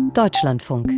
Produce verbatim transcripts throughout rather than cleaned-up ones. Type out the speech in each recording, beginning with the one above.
Deutschlandfunk.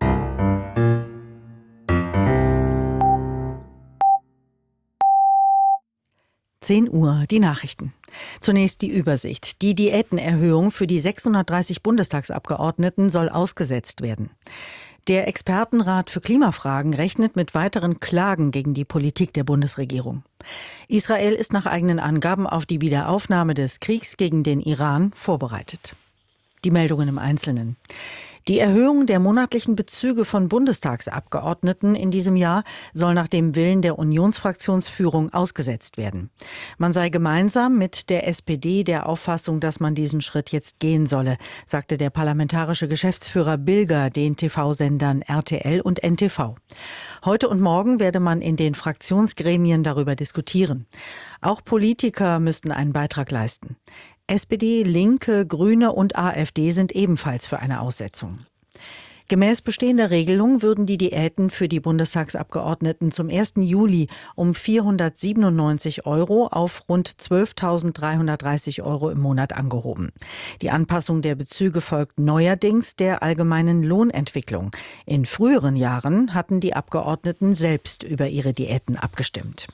zehn Uhr, die Nachrichten. Zunächst die Übersicht. Die Diätenerhöhung für die sechshundertdreißig Bundestagsabgeordneten soll ausgesetzt werden. Der Expertenrat für Klimafragen rechnet mit weiteren Klagen gegen die Politik der Bundesregierung. Israel ist nach eigenen Angaben auf die Wiederaufnahme des Kriegs gegen den Iran vorbereitet. Die Meldungen im Einzelnen. Die Erhöhung der monatlichen Bezüge von Bundestagsabgeordneten in diesem Jahr soll nach dem Willen der Unionsfraktionsführung ausgesetzt werden. Man sei gemeinsam mit der S P D der Auffassung, dass man diesen Schritt jetzt gehen solle, sagte der parlamentarische Geschäftsführer Bilger den T V-Sendern R T L und N T V. Heute und morgen werde man in den Fraktionsgremien darüber diskutieren. Auch Politiker müssten einen Beitrag leisten. S P D, Linke, Grüne und A f D sind ebenfalls für eine Aussetzung. Gemäß bestehender Regelung würden die Diäten für die Bundestagsabgeordneten zum ersten Juli um vierhundertsiebenundneunzig Euro auf rund zwölftausenddreihundertdreißig Euro im Monat angehoben. Die Anpassung der Bezüge folgt neuerdings der allgemeinen Lohnentwicklung. In früheren Jahren hatten die Abgeordneten selbst über ihre Diäten abgestimmt.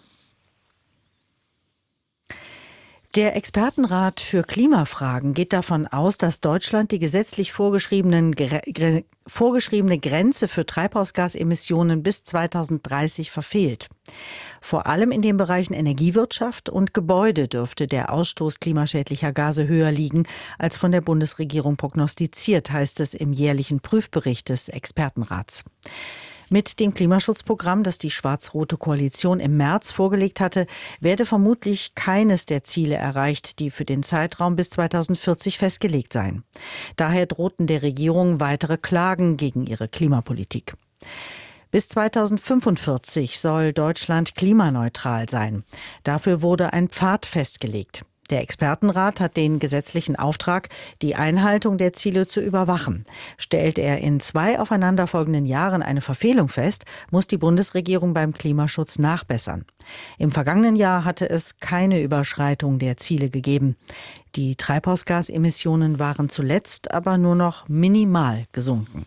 Der Expertenrat für Klimafragen geht davon aus, dass Deutschland die gesetzlich vorgeschriebenen, gre, vorgeschriebene Grenze für Treibhausgasemissionen bis zweitausenddreißig verfehlt. Vor allem in den Bereichen Energiewirtschaft und Gebäude dürfte der Ausstoß klimaschädlicher Gase höher liegen, als von der Bundesregierung prognostiziert, heißt es im jährlichen Prüfbericht des Expertenrats. Mit dem Klimaschutzprogramm, das die schwarz-rote Koalition im März vorgelegt hatte, werde vermutlich keines der Ziele erreicht, die für den Zeitraum bis zweitausendvierzig festgelegt seien. Daher drohten der Regierung weitere Klagen gegen ihre Klimapolitik. Bis zweitausendfünfundvierzig soll Deutschland klimaneutral sein. Dafür wurde ein Pfad festgelegt. Der Expertenrat hat den gesetzlichen Auftrag, die Einhaltung der Ziele zu überwachen. Stellt er in zwei aufeinanderfolgenden Jahren eine Verfehlung fest, muss die Bundesregierung beim Klimaschutz nachbessern. Im vergangenen Jahr hatte es keine Überschreitung der Ziele gegeben. Die Treibhausgasemissionen waren zuletzt aber nur noch minimal gesunken.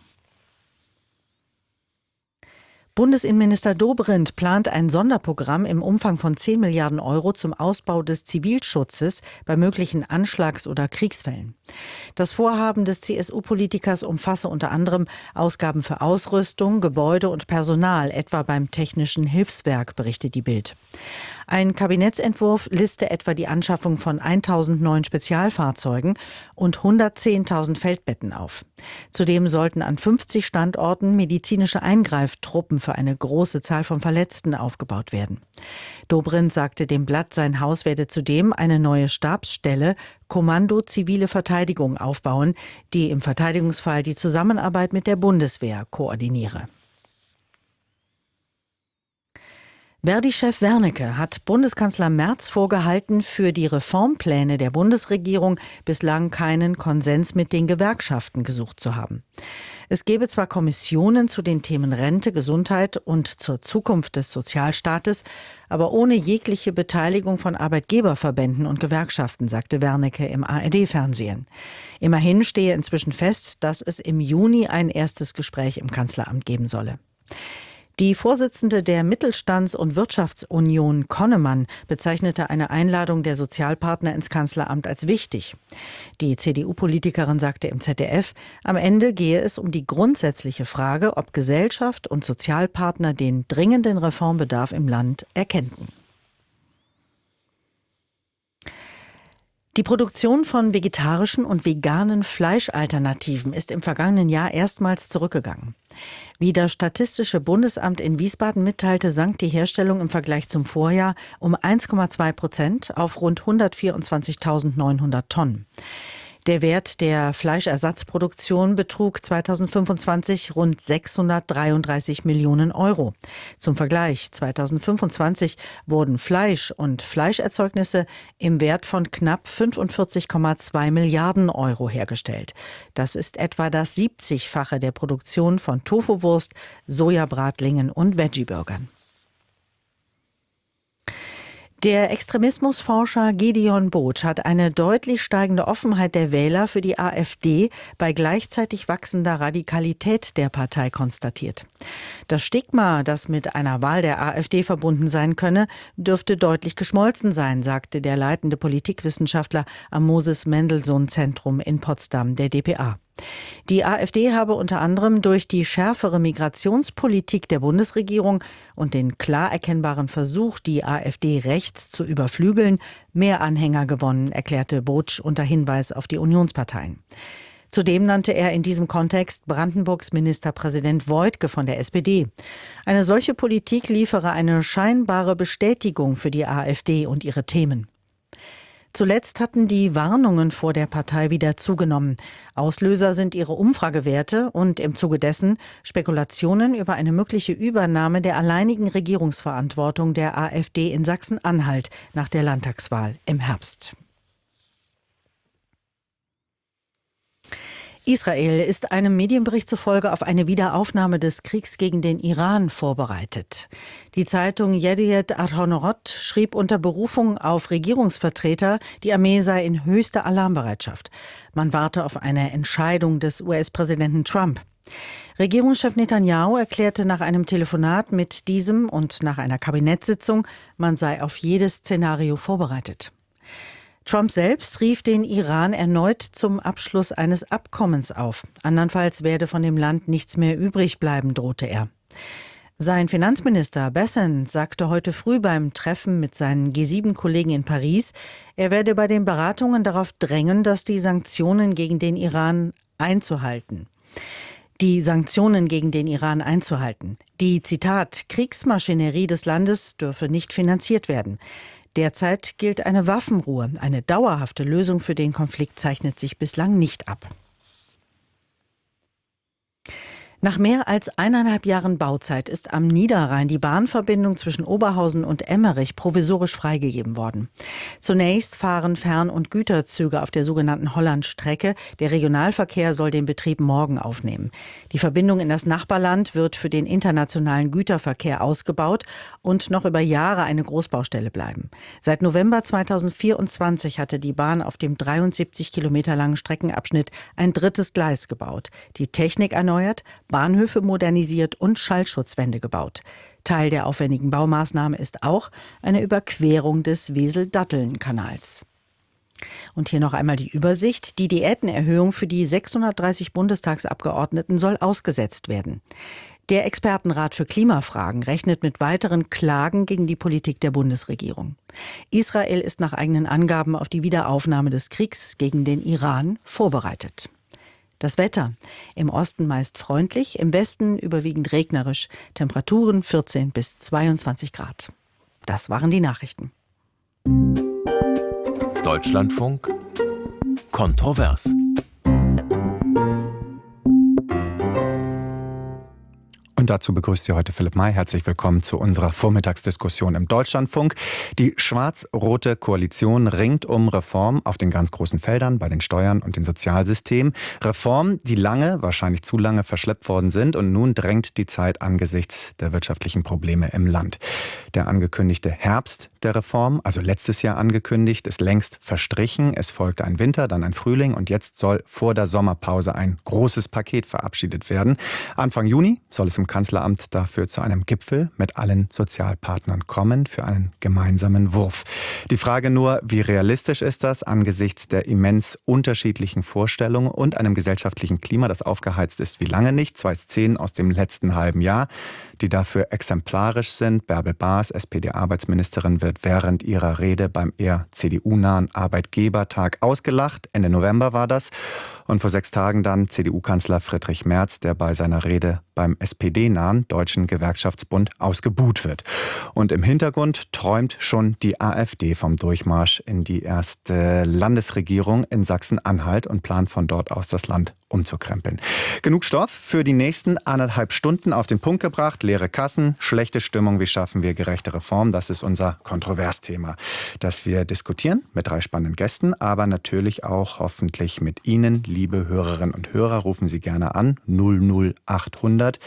Bundesinnenminister Dobrindt plant ein Sonderprogramm im Umfang von zehn Milliarden Euro zum Ausbau des Zivilschutzes bei möglichen Anschlags- oder Kriegsfällen. Das Vorhaben des C S U-Politikers umfasse unter anderem Ausgaben für Ausrüstung, Gebäude und Personal, etwa beim Technischen Hilfswerk, berichtet die Bild. Ein Kabinettsentwurf liste etwa die Anschaffung von tausend neuen Spezialfahrzeugen und hundertzehntausend Feldbetten auf. Zudem sollten an fünfzig Standorten medizinische Eingreiftruppen für eine große Zahl von Verletzten aufgebaut werden. Dobrindt sagte dem Blatt, sein Haus werde zudem eine neue Stabsstelle Kommando Zivile Verteidigung aufbauen, die im Verteidigungsfall die Zusammenarbeit mit der Bundeswehr koordiniere. Verdi-Chef Wernicke hat Bundeskanzler Merz vorgehalten, für die Reformpläne der Bundesregierung bislang keinen Konsens mit den Gewerkschaften gesucht zu haben. Es gebe zwar Kommissionen zu den Themen Rente, Gesundheit und zur Zukunft des Sozialstaates, aber ohne jegliche Beteiligung von Arbeitgeberverbänden und Gewerkschaften, sagte Wernicke im A R D-Fernsehen. Immerhin stehe inzwischen fest, dass es im Juni ein erstes Gespräch im Kanzleramt geben solle. Die Vorsitzende der Mittelstands- und Wirtschaftsunion Connemann bezeichnete eine Einladung der Sozialpartner ins Kanzleramt als wichtig. Die C D U-Politikerin sagte im Z D F, am Ende gehe es um die grundsätzliche Frage, ob Gesellschaft und Sozialpartner den dringenden Reformbedarf im Land erkennten. Die Produktion von vegetarischen und veganen Fleischalternativen ist im vergangenen Jahr erstmals zurückgegangen. Wie das Statistische Bundesamt in Wiesbaden mitteilte, sank die Herstellung im Vergleich zum Vorjahr um eins Komma zwei Prozent auf rund hundertvierundzwanzigtausendneunhundert Tonnen. Der Wert der Fleischersatzproduktion betrug zweitausendfünfundzwanzig rund sechshundertdreiunddreißig Millionen Euro. Zum Vergleich, zweitausendfünfundzwanzig wurden Fleisch und Fleischerzeugnisse im Wert von knapp fünfundvierzig Komma zwei Milliarden Euro hergestellt. Das ist etwa das siebzigfache der Produktion von Tofuwurst, Sojabratlingen und Veggieburgern. Der Extremismusforscher Gideon Bootsch hat eine deutlich steigende Offenheit der Wähler für die AfD bei gleichzeitig wachsender Radikalität der Partei konstatiert. Das Stigma, das mit einer Wahl der AfD verbunden sein könne, dürfte deutlich geschmolzen sein, sagte der leitende Politikwissenschaftler am Moses-Mendelssohn-Zentrum in Potsdam, der D P A. Die AfD habe unter anderem durch die schärfere Migrationspolitik der Bundesregierung und den klar erkennbaren Versuch, die AfD rechts zu überflügeln, mehr Anhänger gewonnen, erklärte Bootsch unter Hinweis auf die Unionsparteien. Zudem nannte er in diesem Kontext Brandenburgs Ministerpräsident Woidke von der S P D. Eine solche Politik liefere eine scheinbare Bestätigung für die AfD und ihre Themen. Zuletzt hatten die Warnungen vor der Partei wieder zugenommen. Auslöser sind ihre Umfragewerte und im Zuge dessen Spekulationen über eine mögliche Übernahme der alleinigen Regierungsverantwortung der AfD in Sachsen-Anhalt nach der Landtagswahl im Herbst. Israel ist einem Medienbericht zufolge auf eine Wiederaufnahme des Kriegs gegen den Iran vorbereitet. Die Zeitung Yediot Ahronoth schrieb unter Berufung auf Regierungsvertreter, die Armee sei in höchster Alarmbereitschaft. Man warte auf eine Entscheidung des U S-Präsidenten Trump. Regierungschef Netanyahu erklärte nach einem Telefonat mit diesem und nach einer Kabinettssitzung, man sei auf jedes Szenario vorbereitet. Trump selbst rief den Iran erneut zum Abschluss eines Abkommens auf. Andernfalls werde von dem Land nichts mehr übrig bleiben, drohte er. Sein Finanzminister Bessent sagte heute früh beim Treffen mit seinen G sieben Kollegen in Paris, er werde bei den Beratungen darauf drängen, dass die Sanktionen gegen den Iran einzuhalten. Die Sanktionen gegen den Iran einzuhalten. Die, Zitat, Kriegsmaschinerie des Landes dürfe nicht finanziert werden. Derzeit gilt eine Waffenruhe. Eine dauerhafte Lösung für den Konflikt zeichnet sich bislang nicht ab. Nach mehr als eineinhalb Jahren Bauzeit ist am Niederrhein die Bahnverbindung zwischen Oberhausen und Emmerich provisorisch freigegeben worden. Zunächst fahren Fern- und Güterzüge auf der sogenannten Hollandstrecke. Der Regionalverkehr soll den Betrieb morgen aufnehmen. Die Verbindung in das Nachbarland wird für den internationalen Güterverkehr ausgebaut und noch über Jahre eine Großbaustelle bleiben. Seit November zweitausendvierundzwanzig hatte die Bahn auf dem dreiundsiebzig Kilometer langen Streckenabschnitt ein drittes Gleis gebaut, die Technik erneuert, Bahnhöfe modernisiert und Schallschutzwände gebaut. Teil der aufwendigen Baumaßnahme ist auch eine Überquerung des Wesel-Datteln-Kanals. Und hier noch einmal die Übersicht. Die Diätenerhöhung für die sechshundertdreißig Bundestagsabgeordneten soll ausgesetzt werden. Der Expertenrat für Klimafragen rechnet mit weiteren Klagen gegen die Politik der Bundesregierung. Israel ist nach eigenen Angaben auf die Wiederaufnahme des Kriegs gegen den Iran vorbereitet. Das Wetter. Im Osten meist freundlich, im Westen überwiegend regnerisch. Temperaturen vierzehn bis zweiundzwanzig Grad. Das waren die Nachrichten. Deutschlandfunk kontrovers. Und dazu begrüßt Sie heute Philipp May. Herzlich willkommen zu unserer Vormittagsdiskussion im Deutschlandfunk. Die schwarz-rote Koalition ringt um Reform auf den ganz großen Feldern, bei den Steuern und den Sozialsystemen. Reformen, die lange, wahrscheinlich zu lange verschleppt worden sind. Und nun drängt die Zeit angesichts der wirtschaftlichen Probleme im Land. Der angekündigte Herbst der Reform, also letztes Jahr angekündigt, ist längst verstrichen. Es folgte ein Winter, dann ein Frühling und jetzt soll vor der Sommerpause ein großes Paket verabschiedet werden. Anfang Juni soll es im Kanzleramt dafür zu einem Gipfel mit allen Sozialpartnern kommen für einen gemeinsamen Wurf. Die Frage nur, wie realistisch ist das angesichts der immens unterschiedlichen Vorstellungen und einem gesellschaftlichen Klima, das aufgeheizt ist wie lange nicht. Zwei Szenen aus dem letzten halben Jahr, die dafür exemplarisch sind. Bärbel Baas, S P D-Arbeitsministerin, wird während ihrer Rede beim eher C D U-nahen Arbeitgebertag ausgelacht. Ende November war das. Und vor sechs Tagen dann C D U-Kanzler Friedrich Merz, der bei seiner Rede beim S P D-nahen Deutschen Gewerkschaftsbund ausgebuht wird. Und im Hintergrund träumt schon die AfD vom Durchmarsch in die erste Landesregierung in Sachsen-Anhalt und plant von dort aus das Land umzukrempeln. Genug Stoff für die nächsten anderthalb Stunden auf den Punkt gebracht. Leere Kassen, schlechte Stimmung, wie schaffen wir gerechte Reform? Das ist unser Kontroversthema, das wir diskutieren mit drei spannenden Gästen, aber natürlich auch hoffentlich mit Ihnen, liebe Hörerinnen und Hörer. Rufen Sie gerne an null null achthundert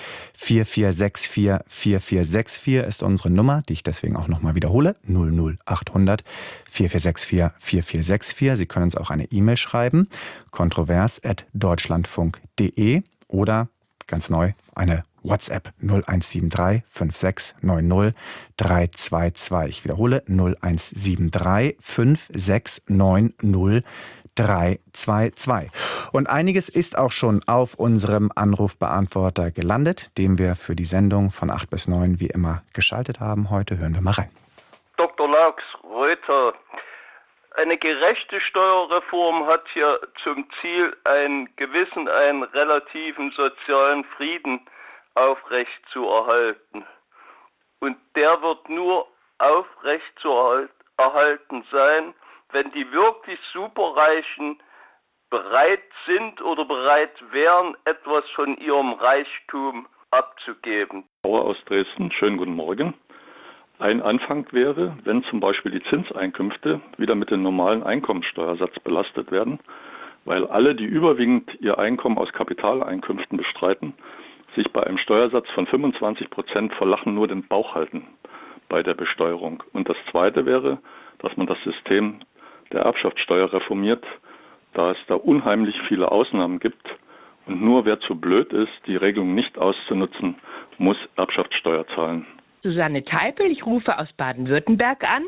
vier vier sechs vier vier vier sechs vier ist unsere Nummer, die ich deswegen auch nochmal wiederhole. null null acht hundert vier vier sechs vier vier vier sechs vier. Sie können uns auch eine E-Mail schreiben, kontrovers at deutschlandfunk punkt de oder ganz neu eine WhatsApp null eins sieben drei fünf sechs neun null drei zwei zwei. Ich wiederhole null eins sieben drei fünf sechs neun null drei zwei zwei. Und einiges ist auch schon auf unserem Anrufbeantworter gelandet, den wir für die Sendung von acht bis neun wie immer geschaltet haben. Heute hören wir mal rein. Doktor Laux, Reuter, eine gerechte Steuerreform hat ja zum Ziel, einen gewissen, einen relativen sozialen Frieden aufrecht zu erhalten. Und der wird nur aufrecht zu erhalten sein, wenn die wirklich Superreichen bereit sind oder bereit wären, etwas von ihrem Reichtum abzugeben. Bauer aus Dresden, schönen guten Morgen. Ein Anfang wäre, wenn zum Beispiel die Zinseinkünfte wieder mit dem normalen Einkommensteuersatz belastet werden, weil alle, die überwiegend ihr Einkommen aus Kapitaleinkünften bestreiten, sich bei einem Steuersatz von fünfundzwanzig Prozent vor Lachen nur den Bauch halten bei der Besteuerung. Und das Zweite wäre, dass man das System der Erbschaftssteuer reformiert, da es da unheimlich viele Ausnahmen gibt und nur wer zu blöd ist, die Regelung nicht auszunutzen, muss Erbschaftssteuer zahlen. Susanne Teipel, ich rufe aus Baden-Württemberg an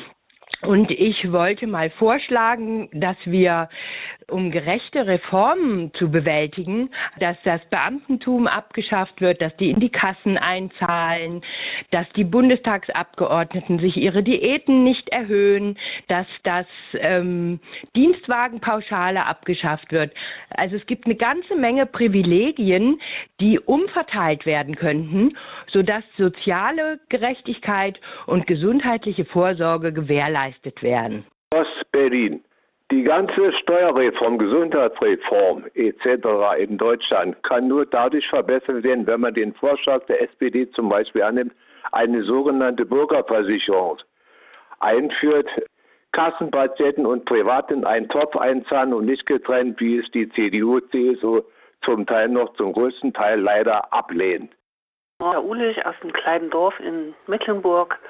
und ich wollte mal vorschlagen, dass wir, um gerechte Reformen zu bewältigen, dass das Beamtentum abgeschafft wird, dass die in die Kassen einzahlen, dass die Bundestagsabgeordneten sich ihre Diäten nicht erhöhen, dass das ähm, Dienstwagenpauschale abgeschafft wird. Also es gibt eine ganze Menge Privilegien, die umverteilt werden könnten, sodass soziale Gerechtigkeit und gesundheitliche Vorsorge gewährleistet werden. Ost-Berlin. Die ganze Steuerreform, Gesundheitsreform et cetera in Deutschland kann nur dadurch verbessert werden, wenn man den Vorschlag der S P D zum Beispiel annimmt, eine sogenannte Bürgerversicherung einführt, Kassenpatienten und Privat in einen Topf einzahlen und nicht getrennt, wie es die C D U, C S U zum Teil noch zum größten Teil leider ablehnt. Herr Uhlich aus einem kleinen Dorf in Mecklenburg.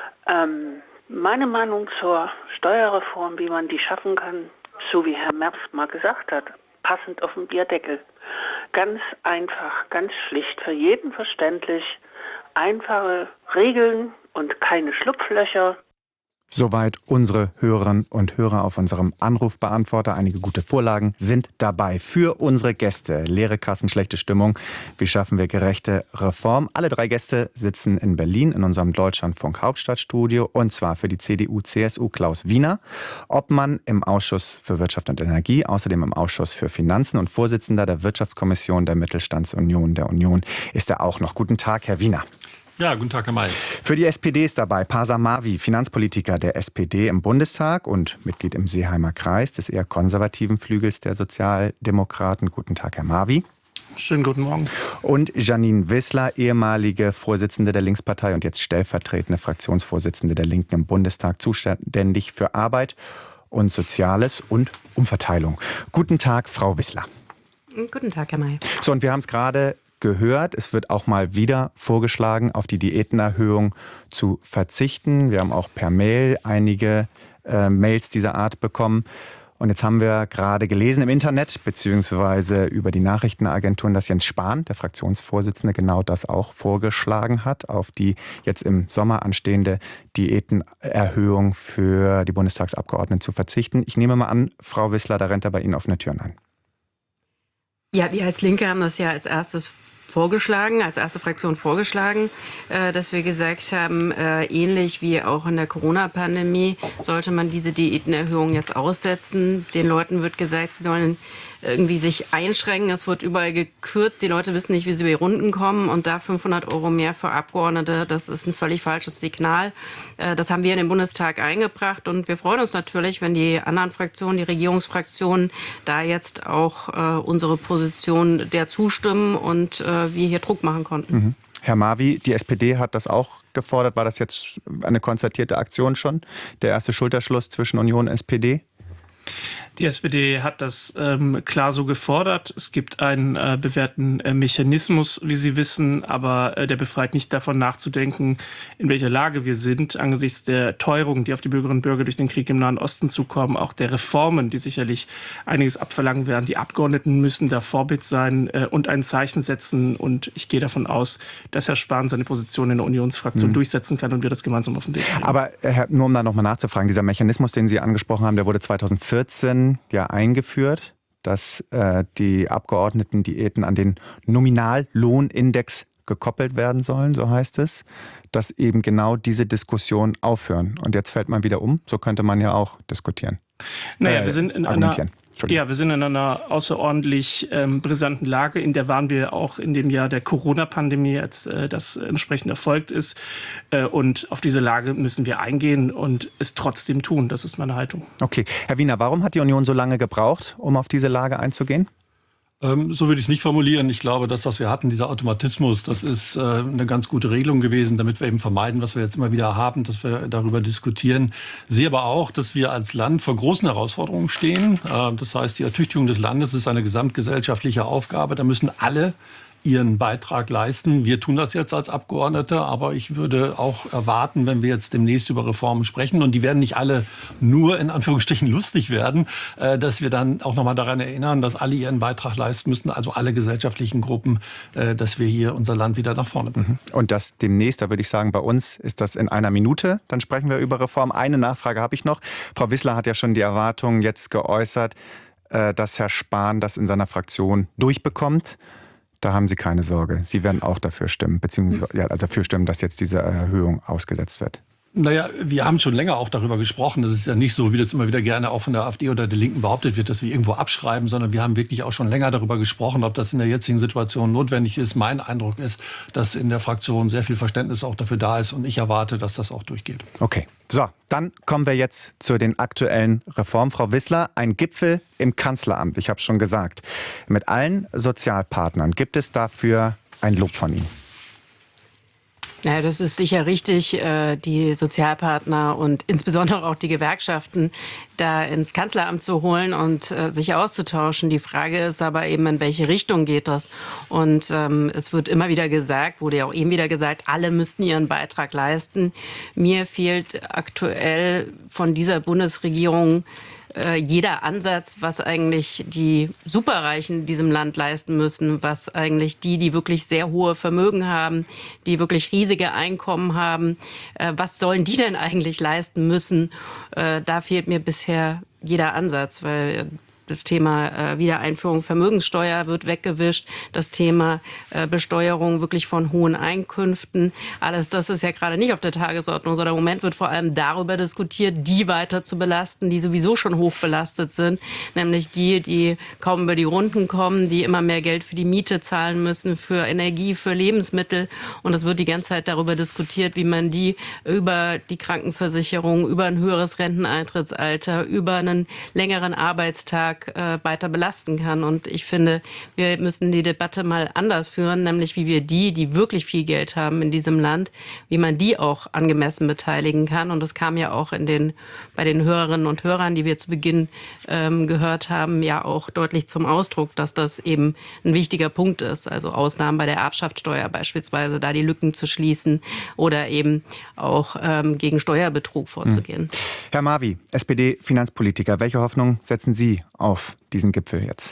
Ähm, meine Meinung zur Steuerreform, wie man die schaffen kann, so wie Herr Merz mal gesagt hat, passend auf den Bierdeckel. Ganz einfach, ganz schlicht, für jeden verständlich, einfache Regeln und keine Schlupflöcher. Soweit unsere Hörerinnen und Hörer auf unserem Anrufbeantworter. Einige gute Vorlagen sind dabei für unsere Gäste. Leere Kassen, schlechte Stimmung. Wie schaffen wir gerechte Reform? Alle drei Gäste sitzen in Berlin in unserem Deutschlandfunk Hauptstadtstudio. Und zwar für die C D U C S U Klaus Wiener, Obmann im Ausschuss für Wirtschaft und Energie, außerdem im Ausschuss für Finanzen und Vorsitzender der Wirtschaftskommission der Mittelstandsunion der Union ist er auch noch. Guten Tag, Herr Wiener. Ja, guten Tag, Herr May. Für die S P D ist dabei Pasa Marvi, Finanzpolitiker der S P D im Bundestag und Mitglied im Seeheimer Kreis des eher konservativen Flügels der Sozialdemokraten. Guten Tag, Herr Marvi. Schönen guten Morgen. Und Janine Wissler, ehemalige Vorsitzende der Linkspartei und jetzt stellvertretende Fraktionsvorsitzende der Linken im Bundestag, zuständig für Arbeit und Soziales und Umverteilung. Guten Tag, Frau Wissler. Guten Tag, Herr May. So, und wir haben es gerade gehört, es wird auch mal wieder vorgeschlagen, auf die Diätenerhöhung zu verzichten. Wir haben auch per Mail einige äh, Mails dieser Art bekommen. Und jetzt haben wir gerade gelesen im Internet, beziehungsweise über die Nachrichtenagenturen, dass Jens Spahn, der Fraktionsvorsitzende, genau das auch vorgeschlagen hat, auf die jetzt im Sommer anstehende Diätenerhöhung für die Bundestagsabgeordneten zu verzichten. Ich nehme mal an, Frau Wissler, da rennt er bei Ihnen offene Türen ein. Ja, wir als Linke haben das ja als erstes vorgeschlagen, als erste Fraktion vorgeschlagen, äh, dass wir gesagt haben, äh, ähnlich wie auch in der Corona-Pandemie sollte man diese Diätenerhöhung jetzt aussetzen. Den Leuten wird gesagt, sie sollen irgendwie sich einschränken. Es wird überall gekürzt. Die Leute wissen nicht, wie sie über die Runden kommen. Und da fünfhundert Euro mehr für Abgeordnete, das ist ein völlig falsches Signal. Äh, das haben wir in den Bundestag eingebracht. Und wir freuen uns natürlich, wenn die anderen Fraktionen, die Regierungsfraktionen, da jetzt auch äh, unsere Position der zustimmen und äh, wir hier Druck machen konnten. Mhm. Herr Marvi, die S P D hat das auch gefordert. War das jetzt eine konzertierte Aktion schon? Der erste Schulterschluss zwischen Union und S P D? Die S P D hat das ähm, klar so gefordert. Es gibt einen äh, bewährten äh, Mechanismus, wie Sie wissen, aber äh, der befreit nicht davon nachzudenken, in welcher Lage wir sind, angesichts der Teuerungen, die auf die Bürgerinnen und Bürger durch den Krieg im Nahen Osten zukommen, auch der Reformen, die sicherlich einiges abverlangen werden. Die Abgeordneten müssen da Vorbild sein äh, und ein Zeichen setzen. Und ich gehe davon aus, dass Herr Spahn seine Position in der Unionsfraktion mhm. durchsetzen kann und wir das gemeinsam auf den Weg bringen. Aber Herr, nur um da nochmal nachzufragen, dieser Mechanismus, den Sie angesprochen haben, der wurde zweitausendvierzehn ja eingeführt, dass äh, die Abgeordnetendiäten an den Nominallohnindex gekoppelt werden sollen, so heißt es, dass eben genau diese Diskussion aufhören. Und jetzt fällt man wieder um, so könnte man ja auch diskutieren. Naja, äh, wir sind in einer, ja, wir sind in einer außerordentlich ähm, brisanten Lage, in der waren wir auch in dem Jahr der Corona-Pandemie, als äh, das entsprechend erfolgt ist. Äh, und auf diese Lage müssen wir eingehen und es trotzdem tun. Das ist meine Haltung. Okay. Herr Wiener, warum hat die Union so lange gebraucht, um auf diese Lage einzugehen? Ähm, so würde ich es nicht formulieren. Ich glaube, das, was wir hatten, dieser Automatismus, das ist äh, eine ganz gute Regelung gewesen, damit wir eben vermeiden, was wir jetzt immer wieder haben, dass wir darüber diskutieren. Sehe aber auch, dass wir als Land vor großen Herausforderungen stehen. Äh, das heißt, die Ertüchtigung des Landes ist eine gesamtgesellschaftliche Aufgabe. Da müssen alle ihren Beitrag leisten. Wir tun das jetzt als Abgeordnete, aber ich würde auch erwarten, wenn wir jetzt demnächst über Reformen sprechen, und die werden nicht alle nur in Anführungsstrichen lustig werden, dass wir dann auch nochmal daran erinnern, dass alle ihren Beitrag leisten müssen, also alle gesellschaftlichen Gruppen, dass wir hier unser Land wieder nach vorne bringen. Und das demnächst, da würde ich sagen, bei uns ist das in einer Minute. Dann sprechen wir über Reform. Eine Nachfrage habe ich noch. Frau Wissler hat ja schon die Erwartung jetzt geäußert, dass Herr Spahn das in seiner Fraktion durchbekommt. Da haben Sie keine Sorge. Sie werden auch dafür stimmen, beziehungsweise ja, also dafür stimmen, dass jetzt diese Erhöhung ausgesetzt wird. Naja, wir haben schon länger auch darüber gesprochen. Das ist ja nicht so, wie das immer wieder gerne auch von der AfD oder der Linken behauptet wird, dass wir irgendwo abschreiben, sondern wir haben wirklich auch schon länger darüber gesprochen, ob das in der jetzigen Situation notwendig ist. Mein Eindruck ist, dass in der Fraktion sehr viel Verständnis auch dafür da ist, und ich erwarte, dass das auch durchgeht. Okay, so, dann kommen wir jetzt zu den aktuellen Reformen. Frau Wissler, ein Gipfel im Kanzleramt, ich habe es schon gesagt. Mit allen Sozialpartnern, gibt es dafür ein Lob von Ihnen? Ja, das ist sicher richtig, die Sozialpartner und insbesondere auch die Gewerkschaften da ins Kanzleramt zu holen und sich auszutauschen. Die Frage ist aber eben, in welche Richtung geht das? Und ähm, es wird immer wieder gesagt, wurde ja auch eben wieder gesagt, alle müssten ihren Beitrag leisten. Mir fehlt aktuell von dieser Bundesregierung jeder Ansatz, was eigentlich die Superreichen in diesem Land leisten müssen, was eigentlich die, die wirklich sehr hohe Vermögen haben, die wirklich riesige Einkommen haben, was sollen die denn eigentlich leisten müssen? Da fehlt mir bisher jeder Ansatz, weil das Thema äh, Wiedereinführung Vermögenssteuer wird weggewischt. Das Thema äh, Besteuerung wirklich von hohen Einkünften. Alles das ist ja gerade nicht auf der Tagesordnung, sondern im Moment wird vor allem darüber diskutiert, die weiter zu belasten, die sowieso schon hoch belastet sind. Nämlich die, die kaum über die Runden kommen, die immer mehr Geld für die Miete zahlen müssen, für Energie, für Lebensmittel. Und es wird die ganze Zeit darüber diskutiert, wie man die über die Krankenversicherung, über ein höheres Renteneintrittsalter, über einen längeren Arbeitstag weiter belasten kann. Und ich finde, wir müssen die Debatte mal anders führen, nämlich wie wir die, die wirklich viel Geld haben in diesem Land, wie man die auch angemessen beteiligen kann. Und das kam ja auch in den, bei den Hörerinnen und Hörern, die wir zu Beginn ähm, gehört haben, ja auch deutlich zum Ausdruck, dass das eben ein wichtiger Punkt ist. Also Ausnahmen bei der Erbschaftssteuer beispielsweise, da die Lücken zu schließen oder eben auch ähm, gegen Steuerbetrug vorzugehen. Hm. Herr Marvi, S P D-Finanzpolitiker, welche Hoffnung setzen Sie auf diesen Gipfel jetzt?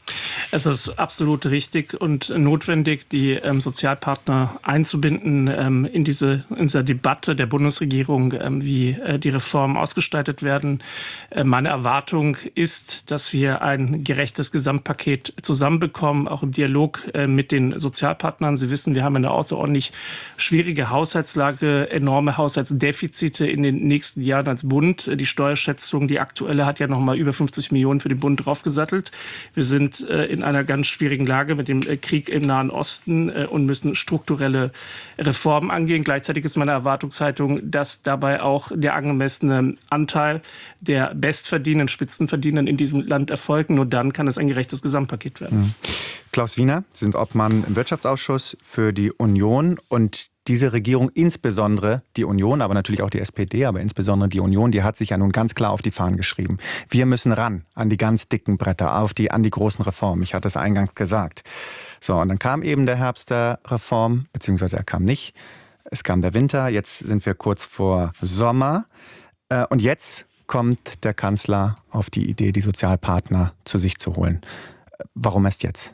Es ist absolut richtig und notwendig, die ähm, Sozialpartner einzubinden ähm, in, diese, in dieser Debatte der Bundesregierung, ähm, wie äh, die Reformen ausgestaltet werden. Äh, meine Erwartung ist, dass wir ein gerechtes Gesamtpaket zusammenbekommen, auch im Dialog äh, mit den Sozialpartnern. Sie wissen, wir haben eine außerordentlich schwierige Haushaltslage, enorme Haushaltsdefizite in den nächsten Jahren als Bund. Die Steuerschätzung, die aktuelle, hat ja noch mal über fünfzig Millionen für den Bund draufgesattelt. Wir sind in einer ganz schwierigen Lage mit dem Krieg im Nahen Osten und müssen strukturelle Reformen angehen. Gleichzeitig ist meine Erwartungshaltung, dass dabei auch der angemessene Anteil der bestverdienenden, Spitzenverdienenden in diesem Land erfolgt. Nur dann kann es ein gerechtes Gesamtpaket werden. Mhm. Klaus Wiener, Sie sind Obmann im Wirtschaftsausschuss für die Union, und diese Regierung, insbesondere die Union, aber natürlich auch die S P D, aber insbesondere die Union, die hat sich ja nun ganz klar auf die Fahnen geschrieben. Wir müssen ran an die ganz dicken Bretter, auf die, an die großen Reformen. Ich hatte es eingangs gesagt. So, und dann kam eben der Herbst der Reform, beziehungsweise er kam nicht. Es kam der Winter, jetzt sind wir kurz vor Sommer. Und jetzt kommt der Kanzler auf die Idee, die Sozialpartner zu sich zu holen. Warum erst jetzt?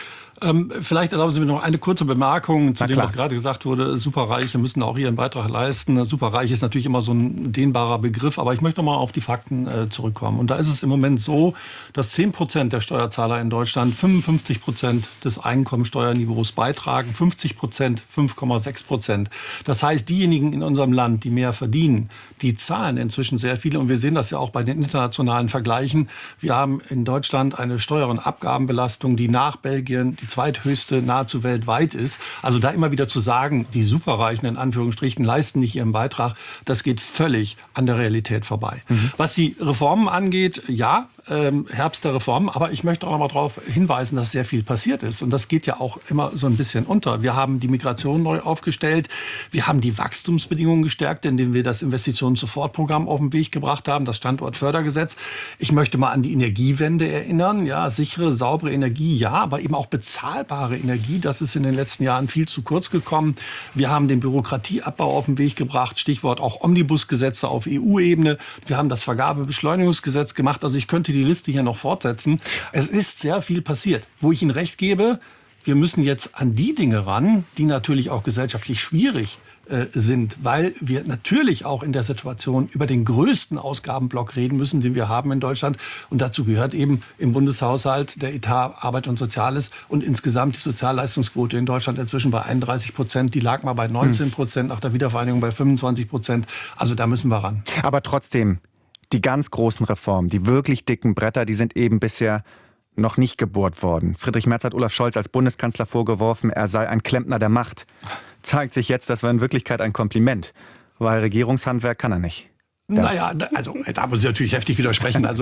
Ähm, vielleicht erlauben Sie mir noch eine kurze Bemerkung zu dem, was gerade gesagt wurde. Superreiche müssen auch ihren Beitrag leisten. Superreich ist natürlich immer so ein dehnbarer Begriff, aber ich möchte noch mal auf die Fakten äh, zurückkommen. Und da ist es im Moment so, dass zehn Prozent der Steuerzahler in Deutschland fünfundfünfzig Prozent des Einkommensteuerniveaus beitragen, fünfzig Prozent fünf Komma sechs Prozent. Das heißt, diejenigen in unserem Land, die mehr verdienen, die zahlen inzwischen sehr viel. Und wir sehen das ja auch bei den internationalen Vergleichen. Wir haben in Deutschland eine Steuer- und Abgabenbelastung, die nach Belgien die zweithöchste nahezu weltweit ist. Also da immer wieder zu sagen, die Superreichen in Anführungsstrichen leisten nicht ihren Beitrag, das geht völlig an der Realität vorbei. Mhm. Was die Reformen angeht, ja, ähm, Herbst der Reformen, aber ich möchte auch noch mal darauf hinweisen, dass sehr viel passiert ist. Und das geht ja auch immer so ein bisschen unter. Wir haben die Migration neu aufgestellt, wir haben die Wachstumsbedingungen gestärkt, indem wir das Investitionen-Sofortprogramm auf den Weg gebracht haben, das Standortfördergesetz. Ich möchte mal an die Energiewende erinnern. Ja, sichere, saubere Energie, ja, aber eben auch bezahlbare Energie. Das ist in den letzten Jahren viel zu kurz gekommen. Wir haben den Bürokratieabbau auf den Weg gebracht. Stichwort auch Omnibusgesetze auf E U-Ebene. Wir haben das Vergabebeschleunigungsgesetz gemacht. Also ich könnte die Liste hier noch fortsetzen. Es ist sehr viel passiert. Wo ich Ihnen recht gebe, wir müssen jetzt an die Dinge ran, die natürlich auch gesellschaftlich schwierig äh, sind, weil wir natürlich auch in der Situation über den größten Ausgabenblock reden müssen, den wir haben in Deutschland. Und dazu gehört eben im Bundeshaushalt der Etat Arbeit und Soziales und insgesamt die Sozialleistungsquote in Deutschland inzwischen bei einunddreißig Prozent. Die lag mal bei neunzehn Prozent, nach der Wiedervereinigung bei fünfundzwanzig Prozent. Also da müssen wir ran. Aber trotzdem, die ganz großen Reformen, die wirklich dicken Bretter, die sind eben bisher noch nicht gebohrt worden. Friedrich Merz hat Olaf Scholz als Bundeskanzler vorgeworfen, er sei ein Klempner der Macht. Zeigt sich jetzt, das war in Wirklichkeit ein Kompliment, weil Regierungshandwerk kann er nicht. Ja. Naja, also da muss ich natürlich heftig widersprechen. Also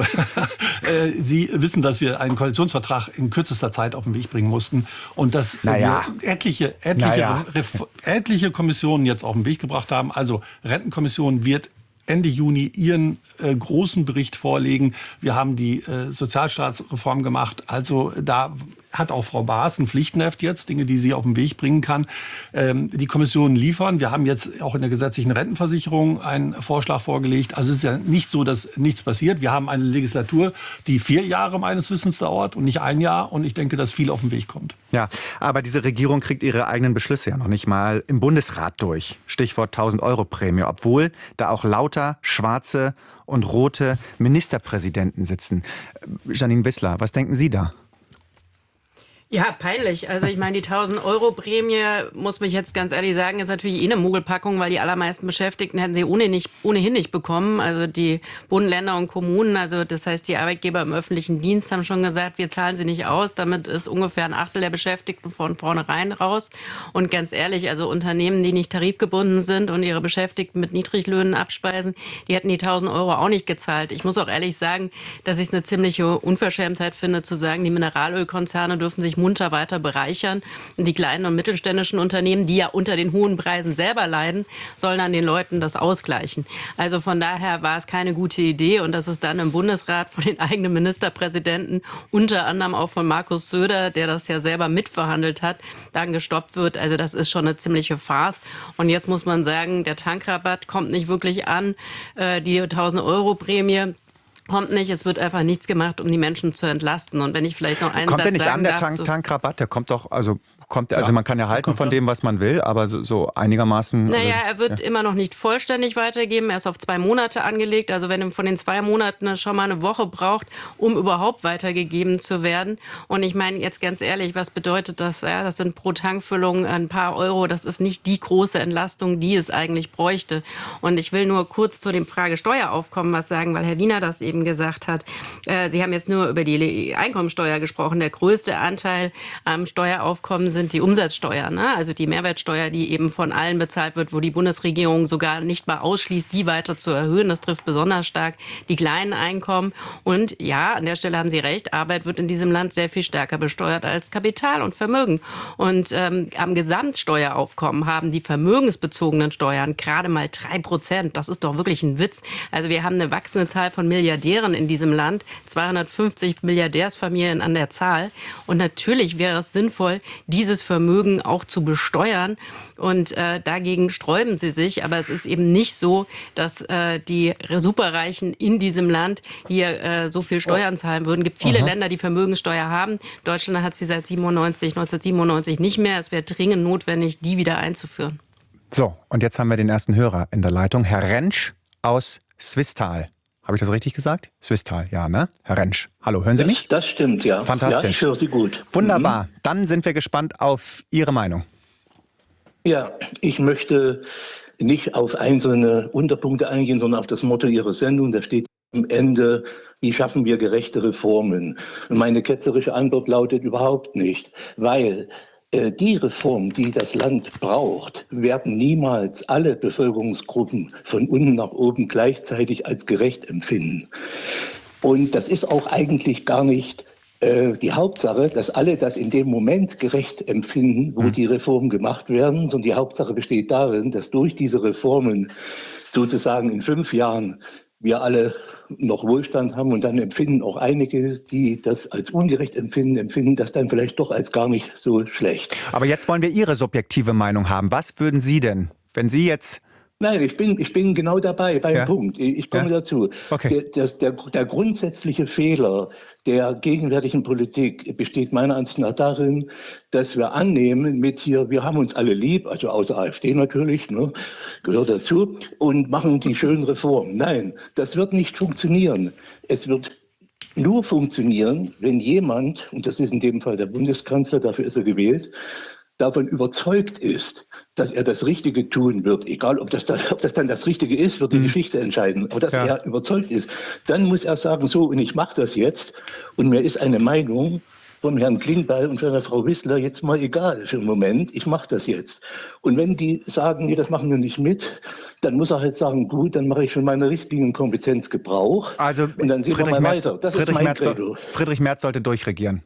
äh, Sie wissen, dass wir einen Koalitionsvertrag in kürzester Zeit auf den Weg bringen mussten und dass naja. wir etliche, etliche, naja. etliche Kommissionen jetzt auf den Weg gebracht haben. Also Rentenkommission wird Ende Juni ihren äh, großen Bericht vorlegen. Wir haben die äh, Sozialstaatsreform gemacht. Also da hat auch Frau Baas ein Pflichtenheft jetzt, Dinge, die sie auf den Weg bringen kann. Ähm, die Kommissionen liefern. Wir haben jetzt auch in der gesetzlichen Rentenversicherung einen Vorschlag vorgelegt. Also es ist ja nicht so, dass nichts passiert. Wir haben eine Legislatur, die vier Jahre meines Wissens dauert und nicht ein Jahr. Und ich denke, dass viel auf den Weg kommt. Ja, aber diese Regierung kriegt ihre eigenen Beschlüsse ja noch nicht mal im Bundesrat durch. Stichwort tausend-Euro-Prämie, obwohl da auch lauter schwarze und rote Ministerpräsidenten sitzen. Janine Wissler, was denken Sie da? Ja, peinlich. Also ich meine, die tausend-Euro-Prämie, muss mich jetzt ganz ehrlich sagen, ist natürlich eh eine Mogelpackung, weil die allermeisten Beschäftigten hätten sie ohne nicht, ohnehin nicht bekommen. Also die Bund, Länder und Kommunen, also das heißt, die Arbeitgeber im öffentlichen Dienst haben schon gesagt, wir zahlen sie nicht aus. Damit ist ungefähr ein Achtel der Beschäftigten von vornherein raus. Und ganz ehrlich, also Unternehmen, die nicht tarifgebunden sind und ihre Beschäftigten mit Niedriglöhnen abspeisen, die hätten die tausend Euro auch nicht gezahlt. Ich muss auch ehrlich sagen, dass ich es eine ziemliche Unverschämtheit finde, zu sagen, die Mineralölkonzerne dürfen sich munter weiter bereichern. Und die kleinen und mittelständischen Unternehmen, die ja unter den hohen Preisen selber leiden, sollen an den Leuten das ausgleichen. Also von daher war es keine gute Idee. Und dass es dann im Bundesrat von den eigenen Ministerpräsidenten, unter anderem auch von Markus Söder, der das ja selber mitverhandelt hat, dann gestoppt wird. Also das ist schon eine ziemliche Farce. Und jetzt muss man sagen, der Tankrabatt kommt nicht wirklich an. Die tausend-Euro-Prämie kommt nicht, es wird einfach nichts gemacht, um die Menschen zu entlasten. Und wenn ich vielleicht noch einen kommt Satz der nicht sagen an, der darf, Tank, so Tankrabatt? Der kommt doch, also kommt, also ja, man kann ja halten von dem, was man will, aber so, so einigermaßen. Naja, also, er wird ja. immer noch nicht vollständig weitergeben. Er ist auf zwei Monate angelegt. Also wenn er von den zwei Monaten schon mal eine Woche braucht, um überhaupt weitergegeben zu werden. Und ich meine jetzt ganz ehrlich, was bedeutet das? Ja, das sind pro Tankfüllung ein paar Euro. Das ist nicht die große Entlastung, die es eigentlich bräuchte. Und ich will nur kurz zu dem Frage Steueraufkommen was sagen, weil Herr Wiener das eben eben gesagt hat. Äh, Sie haben jetzt nur über die Einkommensteuer gesprochen. Der größte Anteil am Steueraufkommen sind die Umsatzsteuern, ne? Also die Mehrwertsteuer, die eben von allen bezahlt wird, wo die Bundesregierung sogar nicht mal ausschließt, die weiter zu erhöhen. Das trifft besonders stark die kleinen Einkommen. Und ja, an der Stelle haben Sie recht, Arbeit wird in diesem Land sehr viel stärker besteuert als Kapital und Vermögen. Und ähm, am Gesamtsteueraufkommen haben die vermögensbezogenen Steuern gerade mal drei Prozent. Das ist doch wirklich ein Witz. Also wir haben eine wachsende Zahl von Milliardären in diesem Land, zweihundertfünfzig Milliardärsfamilien an der Zahl. Und natürlich wäre es sinnvoll, dieses Vermögen auch zu besteuern. Und äh, dagegen sträuben sie sich. Aber es ist eben nicht so, dass äh, die Superreichen in diesem Land hier äh, so viel Steuern zahlen würden. Es gibt viele Aha. Länder, die Vermögenssteuer haben. Deutschland hat sie seit siebenundneunzig, neunzehnhundertsiebenundneunzig nicht mehr. Es wäre dringend notwendig, die wieder einzuführen. So, und jetzt haben wir den ersten Hörer in der Leitung. Herr Rentsch aus Swisttal. Habe ich das richtig gesagt? Swisttal, ja, ne? Herr Rentsch. Hallo, hören Sie mich? Das, das stimmt, ja. Fantastisch. Ja, ich höre Sie gut. Wunderbar. Mhm. Dann sind wir gespannt auf Ihre Meinung. Ja, ich möchte nicht auf einzelne Unterpunkte eingehen, sondern auf das Motto Ihrer Sendung. Da steht am Ende, wie schaffen wir gerechte Reformen? Und meine ketzerische Antwort lautet überhaupt nicht, weil äh, die Reformen, die das Land braucht, werden niemals alle Bevölkerungsgruppen von unten nach oben gleichzeitig als gerecht empfinden. Und das ist auch eigentlich gar nicht die Hauptsache, dass alle das in dem Moment gerecht empfinden, wo die Reformen gemacht werden. Und die Hauptsache besteht darin, dass durch diese Reformen sozusagen in fünf Jahren wir alle noch Wohlstand haben und dann empfinden auch einige, die das als ungerecht empfinden, empfinden das dann vielleicht doch als gar nicht so schlecht. Aber jetzt wollen wir Ihre subjektive Meinung haben. Was würden Sie denn, wenn Sie jetzt... Nein, ich bin, ich bin genau dabei, beim ja. Punkt. Ich komme ja. dazu. Okay. Der, der, der grundsätzliche Fehler der gegenwärtigen Politik besteht meiner Ansicht nach darin, dass wir annehmen mit hier, wir haben uns alle lieb, also außer AfD natürlich, ne, gehört dazu, und machen die schönen Reformen. Nein, das wird nicht funktionieren. Es wird nur funktionieren, wenn jemand, und das ist in dem Fall der Bundeskanzler, dafür ist er gewählt, davon überzeugt ist, dass er das Richtige tun wird, egal ob das dann, ob das, dann das Richtige ist, wird die mhm. Geschichte entscheiden, aber dass ja. er überzeugt ist, dann muss er sagen, so, und ich mache das jetzt, und mir ist eine Meinung vom Herrn Klingbeil und von der Frau Wissler jetzt mal egal für den Moment, ich mache das jetzt. Und wenn die sagen, nee, das machen wir nicht mit, dann muss er halt sagen, gut, dann mache ich von meiner Richtlinienkompetenz Gebrauch, also, und dann sehen Friedrich wir mal Merz, weiter. Das Friedrich ist mein Merz, Credo. Friedrich Merz sollte durchregieren.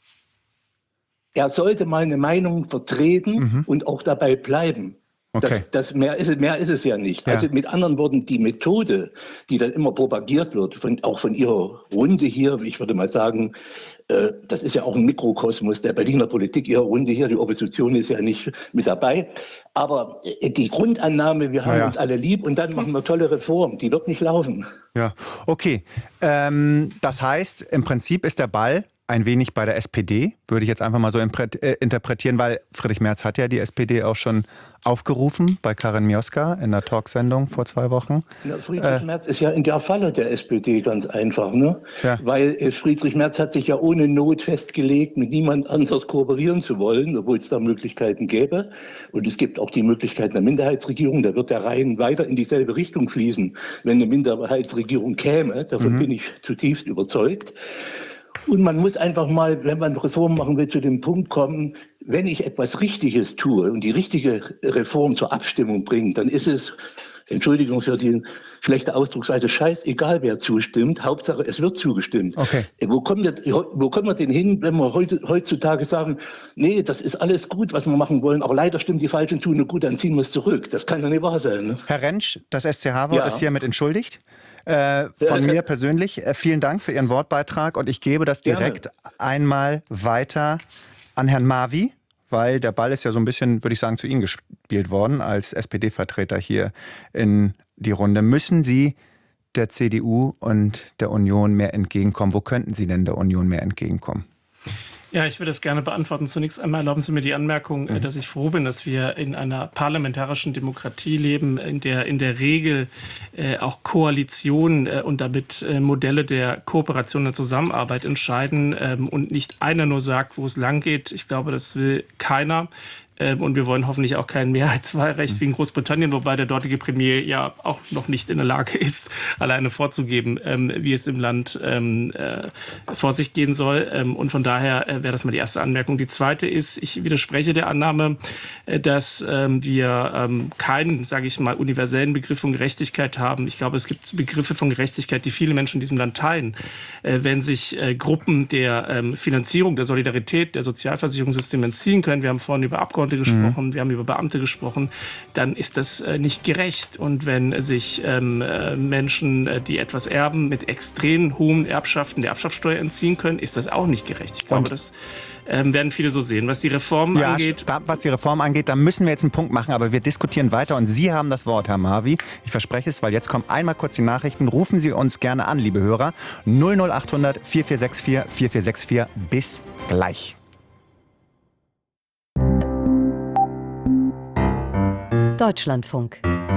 Er sollte mal eine Meinung vertreten mhm. und auch dabei bleiben. Okay. Das, das mehr, ist es, mehr ist es ja nicht. Ja. Also mit anderen Worten, die Methode, die dann immer propagiert wird, von, auch von Ihrer Runde hier, ich würde mal sagen, äh, das ist ja auch ein Mikrokosmos der Berliner Politik, Ihre Runde hier, die Opposition ist ja nicht mit dabei. Aber äh, die Grundannahme, wir haben ja. uns alle lieb und dann machen wir tolle Reformen, die wird nicht laufen. Ja, okay. Ähm, das heißt, im Prinzip ist der Ball ein wenig bei der S P D, würde ich jetzt einfach mal so interpretieren, weil Friedrich Merz hat ja die S P D auch schon aufgerufen bei Karin Mioska in der Talksendung vor zwei Wochen. Ja, Friedrich äh, Merz ist ja in der Falle der S P D ganz einfach, ne? Ja. Weil äh, Friedrich Merz hat sich ja ohne Not festgelegt, mit niemand anders kooperieren zu wollen, obwohl es da Möglichkeiten gäbe. Und es gibt auch die Möglichkeit einer Minderheitsregierung, da wird der Rhein weiter in dieselbe Richtung fließen, wenn eine Minderheitsregierung käme. Davon mhm. bin ich zutiefst überzeugt. Und man muss einfach mal, wenn man Reformen machen will, zu dem Punkt kommen, wenn ich etwas Richtiges tue und die richtige Reform zur Abstimmung bringt, dann ist es, Entschuldigung für die schlechte Ausdrucksweise, scheißegal, wer zustimmt. Hauptsache, es wird zugestimmt. Okay. Wo kommen wir, wo kommen wir denn hin, wenn wir heute, heutzutage sagen, nee, das ist alles gut, was wir machen wollen, aber leider stimmen die Falschen zu, nur gut, dann ziehen wir es zurück. Das kann ja nicht wahr sein. Ne? Herr Rentsch, das S C H-Wort ja. ist hiermit entschuldigt. Äh, von mir persönlich. Äh, vielen Dank für Ihren Wortbeitrag und ich gebe das direkt Gerne. einmal weiter an Herrn Marvi, weil der Ball ist ja so ein bisschen, würde ich sagen, zu Ihnen gespielt worden als S P D-Vertreter hier in die Runde. Müssen Sie der C D U und der Union mehr entgegenkommen? Wo könnten Sie denn der Union mehr entgegenkommen? Ja, ich würde das gerne beantworten. Zunächst einmal erlauben Sie mir die Anmerkung, mhm. dass ich froh bin, dass wir in einer parlamentarischen Demokratie leben, in der in der Regel äh, auch Koalitionen äh, und damit äh, Modelle der Kooperation und Zusammenarbeit entscheiden ähm, und nicht einer nur sagt, wo es lang geht. Ich glaube, das will keiner. Und wir wollen hoffentlich auch kein Mehrheitswahlrecht wie in Großbritannien, wobei der dortige Premier ja auch noch nicht in der Lage ist, alleine vorzugeben, wie es im Land vor sich gehen soll. Und von daher wäre das mal die erste Anmerkung. Die zweite ist, ich widerspreche der Annahme, dass wir keinen, sage ich mal, universellen Begriff von Gerechtigkeit haben. Ich glaube, es gibt Begriffe von Gerechtigkeit, die viele Menschen in diesem Land teilen. Wenn sich Gruppen der Finanzierung, der Solidarität, der Sozialversicherungssysteme entziehen können, wir haben vorhin über Abgeordnete gesprochen, mhm. wir haben über Beamte gesprochen, dann ist das nicht gerecht. Und wenn sich Menschen, die etwas erben, mit extrem hohen Erbschaften der Erbschaftssteuer entziehen können, ist das auch nicht gerecht. Ich glaube, Und? das Ähm, werden viele so sehen. Was die Reform ja, angeht... Was die Reform angeht, da müssen wir jetzt einen Punkt machen, aber wir diskutieren weiter und Sie haben das Wort, Herr Marvi. Ich verspreche es, weil jetzt kommen einmal kurz die Nachrichten. Rufen Sie uns gerne an, liebe Hörer. null null acht hundert vier vier sechs vier vier vier sechs vier. Bis gleich. Deutschlandfunk.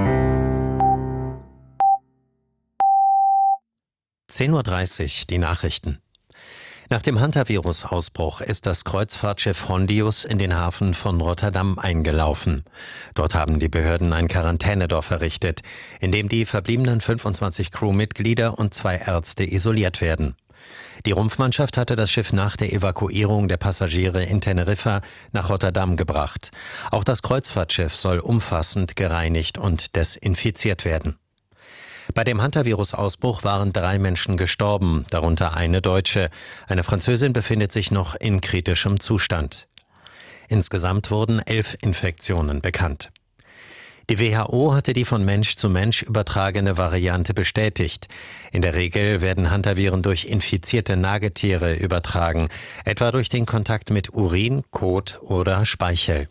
zehn Uhr dreißig, die Nachrichten. Nach dem Hantavirus-Ausbruch ist das Kreuzfahrtschiff Hondius in den Hafen von Rotterdam eingelaufen. Dort haben die Behörden ein Quarantänedorf errichtet, in dem die verbliebenen fünfundzwanzig Crewmitglieder und zwei Ärzte isoliert werden. Die Rumpfmannschaft hatte das Schiff nach der Evakuierung der Passagiere in Teneriffa nach Rotterdam gebracht. Auch das Kreuzfahrtschiff soll umfassend gereinigt und desinfiziert werden. Bei dem Hantavirus-Ausbruch waren drei Menschen gestorben, darunter eine Deutsche. Eine Französin befindet sich noch in kritischem Zustand. Insgesamt wurden elf Infektionen bekannt. Die W H O hatte die von Mensch zu Mensch übertragene Variante bestätigt. In der Regel werden Hantaviren durch infizierte Nagetiere übertragen, etwa durch den Kontakt mit Urin, Kot oder Speichel.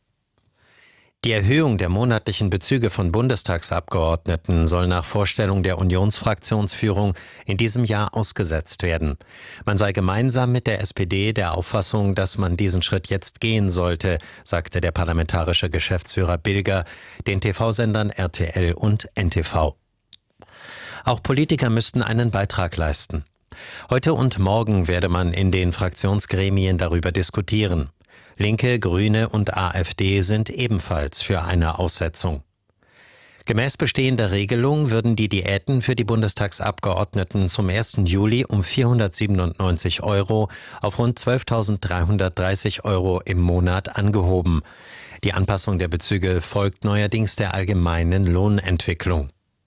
Die Erhöhung der monatlichen Bezüge von Bundestagsabgeordneten soll nach Vorstellung der Unionsfraktionsführung in diesem Jahr ausgesetzt werden. Man sei gemeinsam mit der S P D der Auffassung, dass man diesen Schritt jetzt gehen sollte, sagte der parlamentarische Geschäftsführer Bilger den T V-Sendern R T L und N T V. Auch Politiker müssten einen Beitrag leisten. Heute und morgen werde man in den Fraktionsgremien darüber diskutieren. Linke, Grüne und A f D sind ebenfalls für eine Aussetzung. Gemäß bestehender Regelung würden die Diäten für die Bundestagsabgeordneten zum ersten Juli um vierhundertsiebenundneunzig Euro auf rund zwölftausenddreihundertdreißig Euro im Monat angehoben. Die Anpassung der Bezüge folgt neuerdings der allgemeinen Lohnentwicklung.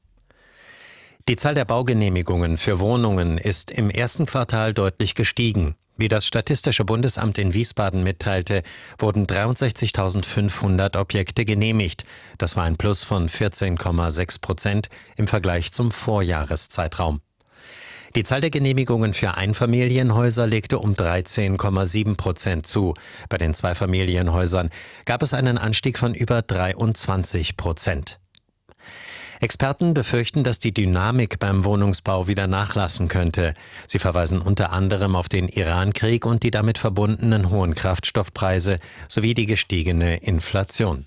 Die Zahl der Baugenehmigungen für Wohnungen ist im ersten Quartal deutlich gestiegen. Wie das Statistische Bundesamt in Wiesbaden mitteilte, wurden dreiundsechzigtausendfünfhundert Objekte genehmigt. Das war ein Plus von vierzehn Komma sechs Prozent im Vergleich zum Vorjahreszeitraum. Die Zahl der Genehmigungen für Einfamilienhäuser legte um dreizehn Komma sieben Prozent zu. Bei den Zweifamilienhäusern gab es einen Anstieg von über dreiundzwanzig Prozent. Experten befürchten, dass die Dynamik beim Wohnungsbau wieder nachlassen könnte. Sie verweisen unter anderem auf den Irankrieg und die damit verbundenen hohen Kraftstoffpreise sowie die gestiegene Inflation.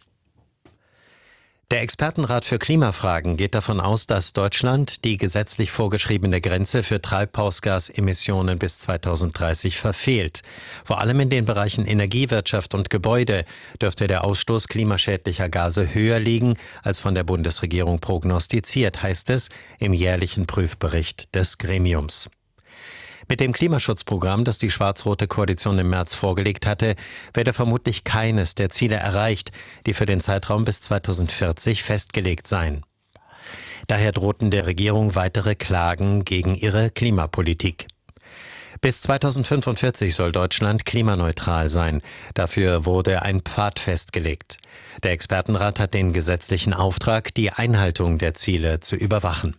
Der Expertenrat für Klimafragen geht davon aus, dass Deutschland die gesetzlich vorgeschriebene Grenze für Treibhausgasemissionen bis zweitausenddreißig verfehlt. Vor allem in den Bereichen Energiewirtschaft und Gebäude dürfte der Ausstoß klimaschädlicher Gase höher liegen, als von der Bundesregierung prognostiziert, heißt es im jährlichen Prüfbericht des Gremiums. Mit dem Klimaschutzprogramm, das die schwarz-rote Koalition im März vorgelegt hatte, werde vermutlich keines der Ziele erreicht, die für den Zeitraum bis zweitausendvierzig festgelegt seien. Daher drohten der Regierung weitere Klagen gegen ihre Klimapolitik. Bis zweitausendfünfundvierzig soll Deutschland klimaneutral sein. Dafür wurde ein Pfad festgelegt. Der Expertenrat hat den gesetzlichen Auftrag, die Einhaltung der Ziele zu überwachen.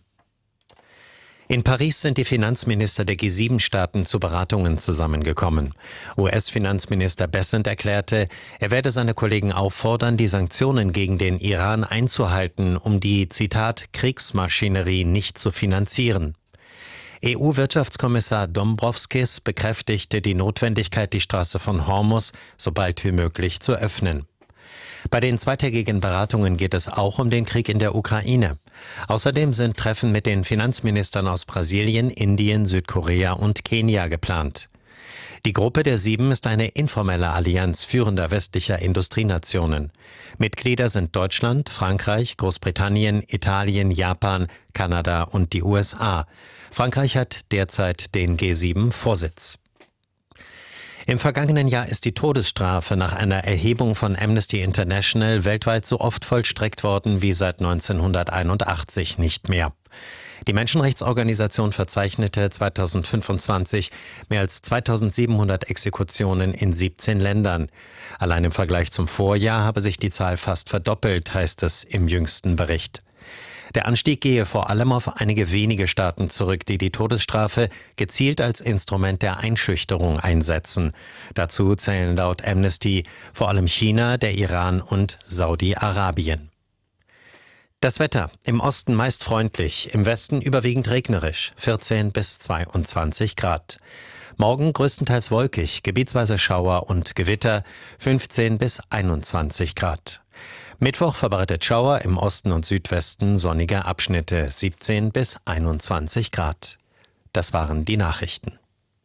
In Paris sind die Finanzminister der G sieben Staaten zu Beratungen zusammengekommen. U S-Finanzminister Bessent erklärte, er werde seine Kollegen auffordern, die Sanktionen gegen den Iran einzuhalten, um die, Zitat, Kriegsmaschinerie nicht zu finanzieren. E U-Wirtschaftskommissar Dombrovskis bekräftigte die Notwendigkeit, die Straße von Hormuz so bald wie möglich zu öffnen. Bei den zweitägigen Beratungen geht es auch um den Krieg in der Ukraine. Außerdem sind Treffen mit den Finanzministern aus Brasilien, Indien, Südkorea und Kenia geplant. Die Gruppe der Sieben ist eine informelle Allianz führender westlicher Industrienationen. Mitglieder sind Deutschland, Frankreich, Großbritannien, Italien, Japan, Kanada und die U S A. Frankreich hat derzeit den G sieben Vorsitz. Im vergangenen Jahr ist die Todesstrafe nach einer Erhebung von Amnesty International weltweit so oft vollstreckt worden wie seit neunzehnhunderteinundachtzig nicht mehr. Die Menschenrechtsorganisation verzeichnete zweitausendfünfundzwanzig mehr als zweitausendsiebenhundert Exekutionen in siebzehn Ländern. Allein im Vergleich zum Vorjahr habe sich die Zahl fast verdoppelt, heißt es im jüngsten Bericht. Der Anstieg gehe vor allem auf einige wenige Staaten zurück, die die Todesstrafe gezielt als Instrument der Einschüchterung einsetzen. Dazu zählen laut Amnesty vor allem China, der Iran und Saudi-Arabien. Das Wetter: im Osten meist freundlich, im Westen überwiegend regnerisch, vierzehn bis zweiundzwanzig Grad. Morgen größtenteils wolkig, gebietsweise Schauer und Gewitter, fünfzehn bis einundzwanzig Grad. Mittwoch verbreitet Schauer, im Osten und Südwesten sonnige Abschnitte, siebzehn bis einundzwanzig Grad. Das waren die Nachrichten.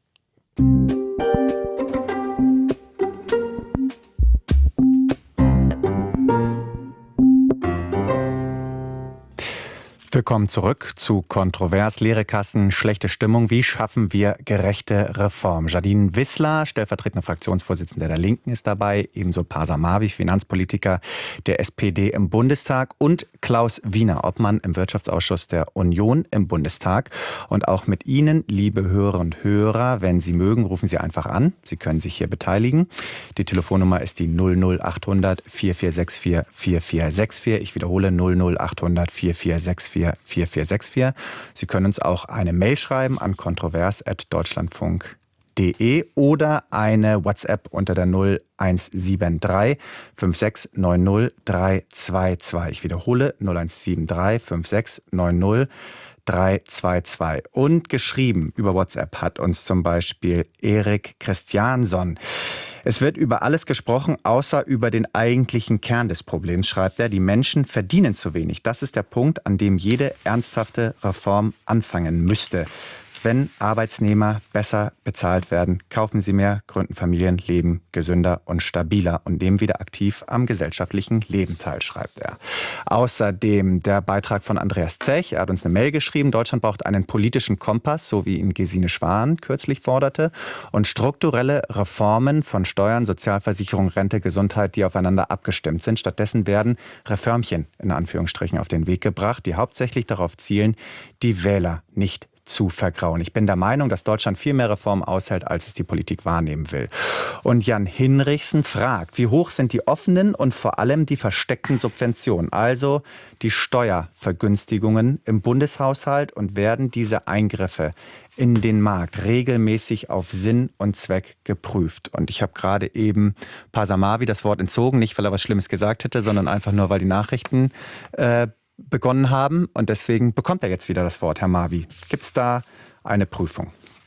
Willkommen zurück zu Kontrovers. Leere Kassen, schlechte Stimmung. Wie schaffen wir gerechte Reform? Jadine Wissler, stellvertretende Fraktionsvorsitzende der Linken, ist dabei. Ebenso Pasa Mavi, Finanzpolitiker der S P D im Bundestag. Und Klaus Wiener, Obmann im Wirtschaftsausschuss der Union im Bundestag. Und auch mit Ihnen, liebe Hörerinnen und Hörer, wenn Sie mögen, rufen Sie einfach an. Sie können sich hier beteiligen. Die Telefonnummer ist die null null achthundert vier vier sechs vier vier vier sechs vier. Ich wiederhole null null achthundert vier vier sechs vier vier vier sechs vier. Sie können uns auch eine Mail schreiben an kontrovers at deutschlandfunk punkt de oder eine WhatsApp unter der null eins sieben drei fünf sechs neun null drei zwei zwei. Ich wiederhole null eins sieben drei fünf sechs neun null drei zwei zwei. Und geschrieben über WhatsApp hat uns zum Beispiel Erik Christiansson. Es wird über alles gesprochen, außer über den eigentlichen Kern des Problems, schreibt er. Die Menschen verdienen zu wenig. Das ist der Punkt, an dem jede ernsthafte Reform anfangen müsste. Wenn Arbeitsnehmer besser bezahlt werden, kaufen sie mehr, gründen Familien, leben gesünder und stabiler und nehmen wieder aktiv am gesellschaftlichen Leben teil, schreibt er. Außerdem der Beitrag von Andreas Zech. Er hat uns eine Mail geschrieben. Deutschland braucht einen politischen Kompass, so wie ihn Gesine Schwan kürzlich forderte, und strukturelle Reformen von Steuern, Sozialversicherung, Rente, Gesundheit, die aufeinander abgestimmt sind. Stattdessen werden Reformchen in Anführungsstrichen auf den Weg gebracht, die hauptsächlich darauf zielen, die Wähler nicht zu vergrauen. Ich bin der Meinung, dass Deutschland viel mehr Reformen aushält, als es die Politik wahrnehmen will. Und Jan Hinrichsen fragt, wie hoch sind die offenen und vor allem die versteckten Subventionen, also die Steuervergünstigungen im Bundeshaushalt, und werden diese Eingriffe in den Markt regelmäßig auf Sinn und Zweck geprüft? Und ich habe gerade eben Pasa Mavi das Wort entzogen, nicht weil er was Schlimmes gesagt hätte, sondern einfach nur, weil die Nachrichten äh, begonnen haben, und deswegen bekommt er jetzt wieder das Wort. Herr Mavi, gibt es da eine Prüfung?